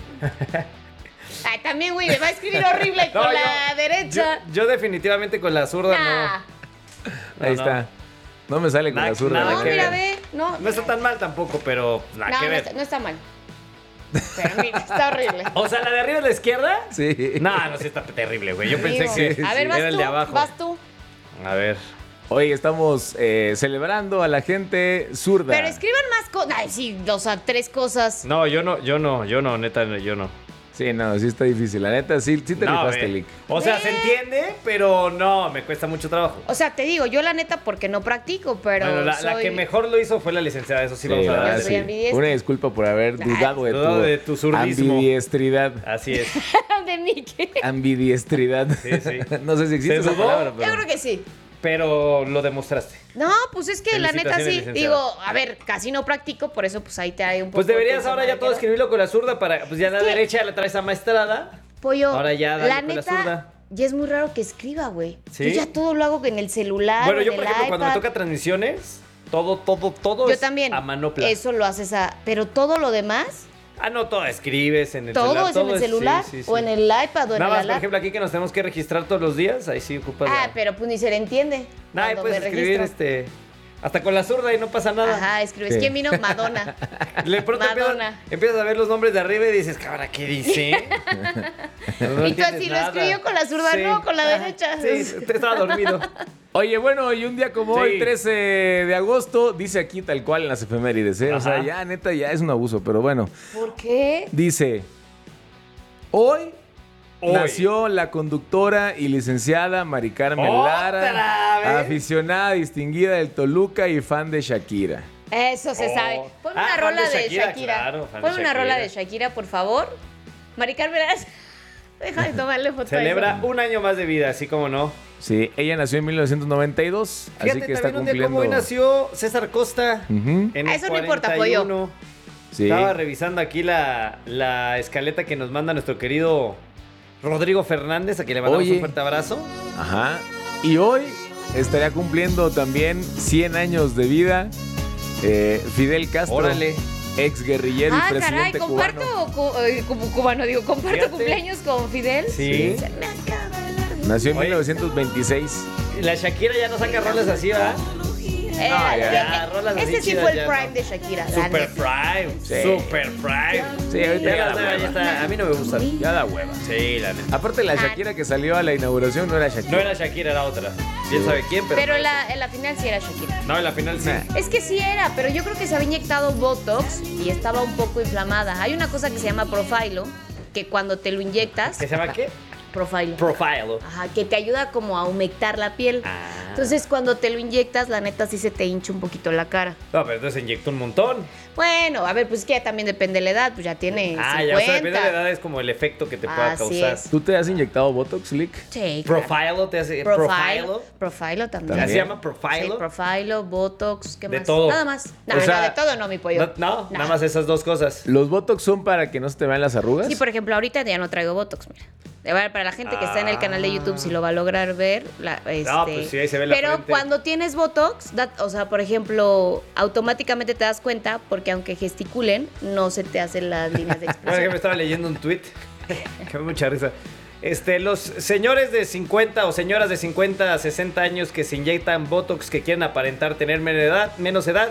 Ay, también, güey, me va a escribir horrible con No, la yo- derecha. Yo, yo definitivamente con la zurda Nah. no. Ahí no. está. No me sale con Nada- la zurda. nada No, que mira, ver. ve. No, No está tan mal tampoco, pero nada no, que no ver. está, no está mal. Pero mira, está horrible. O sea, la de arriba es la izquierda. Sí. No, no, sí está terrible, güey. Yo pensé Digo, que a ver, vas era el tú, de abajo. vas tú. A ver. Hoy estamos eh, celebrando a la gente zurda. Pero escriban más cosas. Ay, sí, o sea, tres cosas. No, yo no, yo no, yo no, neta, yo no. Sí, no, sí está difícil. La neta, sí, sí te No, rifaste, ve. Lick. O sea, se entiende, pero no, me cuesta mucho trabajo. O sea, te digo, yo la neta porque no practico, pero Bueno, la, la soy... que mejor lo hizo fue la licenciada, eso sí, Sí, vamos a la verdad, hablar. soy sí. ambidiestra. Una disculpa por haber dudado de Dudado tu, de tu zurdismo. ambidiestridad. Así es. de mí, ¿qué? Ambidiestridad. Sí, sí. No sé si existe ¿Se esa dudó? palabra, Yo pero... creo que sí. Pero lo demostraste. No, pues es que la neta Felicitaciones, sí. licenciada. Digo, a ver, casi no practico, por eso pues ahí te hay un poco... Pues deberías de ahora ya todo maraquero. escribirlo con la zurda para, pues ya la que- derecha la traes amaestrada. Pollo, Ahora ya dale la con la neta, zurda. ya es muy raro que escriba, güey. ¿Sí? Yo ya todo lo hago en el celular, Bueno, en yo el por ejemplo, cuando me iPad. toca transmisiones, todo, todo, todo Yo es también. a manopla. Eso lo haces a... Pero todo lo demás, Ah, no, todo escribes en el todo celular. es en el celular sí, sí, sí. o en el iPad o en Nada más, el por iPad. ejemplo, aquí que nos tenemos que registrar todos los días, ahí sí ocupas. Ah, la- pero pues ni se le entiende. Nah, ahí cuando puedes me escribir registro. este. Hasta con la zurda y no pasa nada. Ajá, escribes. Sí. ¿Quién vino? Madonna. De pronto empiezas, Madonna. empiezas a ver los nombres de arriba y dices, cabrón, ¿qué dice? No Y tú entiendes así, lo nada. escribió con la zurda, Sí. no, con la derecha. Sí, te estaba dormido. Oye, bueno, y un día como Sí. hoy, trece de agosto, dice aquí tal cual en las efemérides, ¿eh? O sea, Ajá. ya, neta, ya es un abuso, pero bueno. ¿Por qué? Dice, hoy, Hoy. nació la conductora y licenciada Mari Carmen ¿Otra Lara, vez? aficionada distinguida del Toluca y fan de Shakira. Eso se Oh. sabe. Pon Ah, una fan rola de de Shakira, Shakira. claro, fan de Pon una Shakira. rola de Shakira, por favor. Mari Carmen, deja de tomarle foto a Celebra eso. un año más de vida, así como no. Sí, ella nació en mil novecientos noventa y dos, así Fíjate, que está también un día cumpliendo... como hoy nació César Costa. Ujú. En Ah, el eso no importa, cuarenta y pollo. uno. Sí. Estaba revisando aquí la, la escaleta que nos manda nuestro querido Rodrigo Fernández, a quien le mandamos Oye. un fuerte abrazo. Ajá. Y hoy estaría cumpliendo también cien años de vida eh, Fidel Castro. Órale. Ex guerrillero y Ah, presidente caray, comparto, cubano. cu- eh, como cubano, digo, comparto Fíjate. cumpleaños con Fidel. Sí. Se me acaba la- Nació en Oye. mil novecientos veintiséis. La Shakira ya no saca rolas así, ¿verdad? Eh, ya. eh, Ya, eh, rolas así Ese sí chidas fue el ya, prime ¿no? de Shakira. la Super neta. Prime. Sí. Super Prime. Sí, ahorita Ya ya las da nuevas ya hueva. está- A mí no me gustan. Ya da hueva. Sí, la neta. Aparte la Shakira que salió a la inauguración no era Shakira. No era Shakira, era otra. ¿Quién sabe quién? Pero, Pero en la, en la final sí era Shakira. no, en la final sí. Nah. Es que sí era, pero yo creo que se había inyectado Botox y estaba un poco inflamada. Hay una cosa que se llama Profilo, que cuando te lo inyectas... ¿Qué se llama qué? Profilo. Profile. Ajá, que te ayuda como a humectar la piel. Ah. Entonces cuando te lo inyectas, la neta sí se te hincha un poquito la cara. No, pero entonces inyectó un montón. Bueno, a ver, pues es que ya también depende de la edad, pues ya tiene Ah, cincuenta. ya, o sea, depende de la edad, es como el efecto que te pueda Así causar. es. ¿Tú te has inyectado Botox, Lick? Sí, claro. Profilo te hace. Profilo. Profilo. Profilo también. ¿También? ¿Se llama Profilo? Sí, Profilo, Botox, ¿qué De más? todo. Nada más. No, O sea, no, de todo no, mi pollo. No, no, nada más esas dos cosas. ¿Los Botox son para que no se te vean las arrugas? Sí, por ejemplo, ahorita ya no traigo Botox, mira. De verdad, para la gente que está en el canal de YouTube, si lo va a lograr ver, la, este, No, pues sí, ahí se ve la pero frente. cuando tienes Botox, da- o sea, por ejemplo, automáticamente te das cuenta, porque aunque gesticulen, no se te hacen las líneas de Bueno, que expresión. me estaba leyendo un tweet que me da mucha risa. Este, los señores de cincuenta o señoras de cincuenta a sesenta años que se inyectan Botox, que quieren aparentar tener menos edad, menos edad,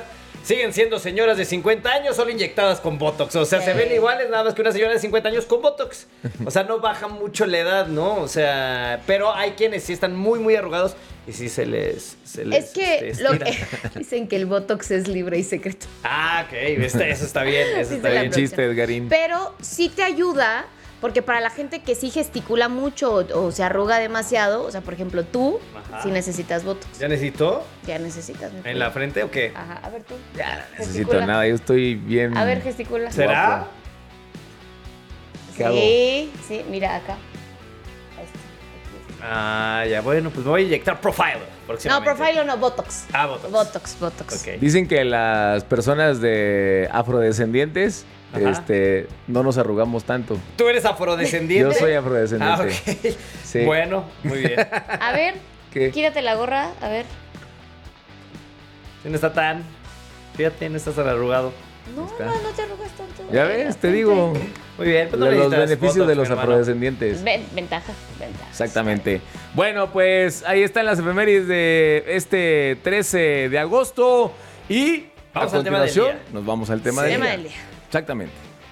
siguen siendo señoras de cincuenta años, solo inyectadas con Botox. O sea, sí. se ven iguales, nada más que una señora de cincuenta años con Botox. O sea, no baja mucho la edad, ¿no? O sea, pero hay quienes sí están muy, muy arrugados y sí se les, se les Es que, este, lo que dicen que el Botox es libre y secreto. Ah, ok, este, eso está bien, eso Sí está se la bien. aprovechan. Chiste, Edgarín. Pero sí te ayuda, porque para la gente que sí gesticula mucho o, o se arruga demasiado, o sea, por ejemplo, tú, Ajá. sí necesitas Botox. ¿Ya necesito? Ya necesitas. mi ¿En Julio. la frente o qué? Ajá, a ver tú. Ya no necesito Gesticula. nada, yo estoy bien. A ver, gesticula. ¿Será? ¿Qué hago? Sí, sí, mira acá. Ahí está. Ah, ya, bueno, pues me voy a inyectar Profiler No, próximamente. Profile no, Botox. Ah, Botox. Botox, Botox. Ok. Dicen que las personas de afrodescendientes Ajá. este, no nos arrugamos tanto. ¿Tú eres afrodescendiente? Yo soy afrodescendiente. Ah, ok. Sí. Bueno, muy bien. A ver, ¿Qué? quítate la gorra, a ver. Sí, no está tan... Fíjate, no estás tan arrugado. No, no, no te arrugas tanto. Ya ves, te digo. Muy bien, pues no los necesitas beneficios Botox, de los mi hermano. afrodescendientes. Ven- ventaja, ventaja. Exactamente. Bueno, pues ahí están las efemérides de este trece de agosto. Y Vamos a al tema del continuación día. nos vamos al tema, Sí. del, Tema día. del día. Exactamente.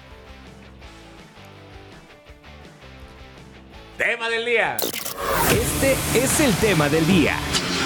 Tema del día. Este es el tema del día.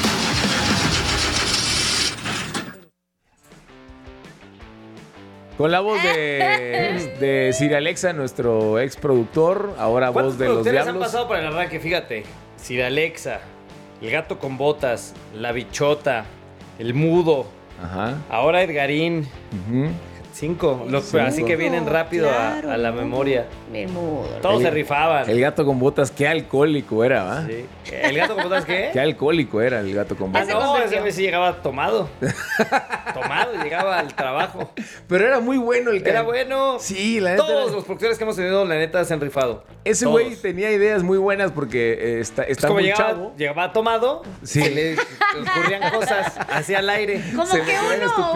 Con la voz de, de Sir Alexa, nuestro ex productor, ahora ¿Cuántos voz de los productores han diablos. pasado por el arranque? Fíjate. Sir Alexa, el gato con botas, la bichota, el mudo, Ajá. ahora Edgarín. Ujú. Cinco. Los, Cinco. Así que vienen rápido a- Claro. a, la memoria. Mi mudo. Todos El- se rifaban. El gato con botas, qué alcohólico era, ¿va? Sí. ¿El gato con botas qué? Qué alcohólico era el gato con Ah, botas. no, ese güey sí llegaba tomado. Tomado, llegaba al trabajo. Pero era muy bueno el Era ca- bueno. Sí, la neta. Todos era- los productores que hemos tenido, la neta, se han rifado. Ese Todos. güey tenía ideas muy buenas porque eh, está, Es está como muy llegaba, chavo. llegaba tomado, Sí. se le ocurrían cosas hacia el aire. Como Se que le ocurren uno,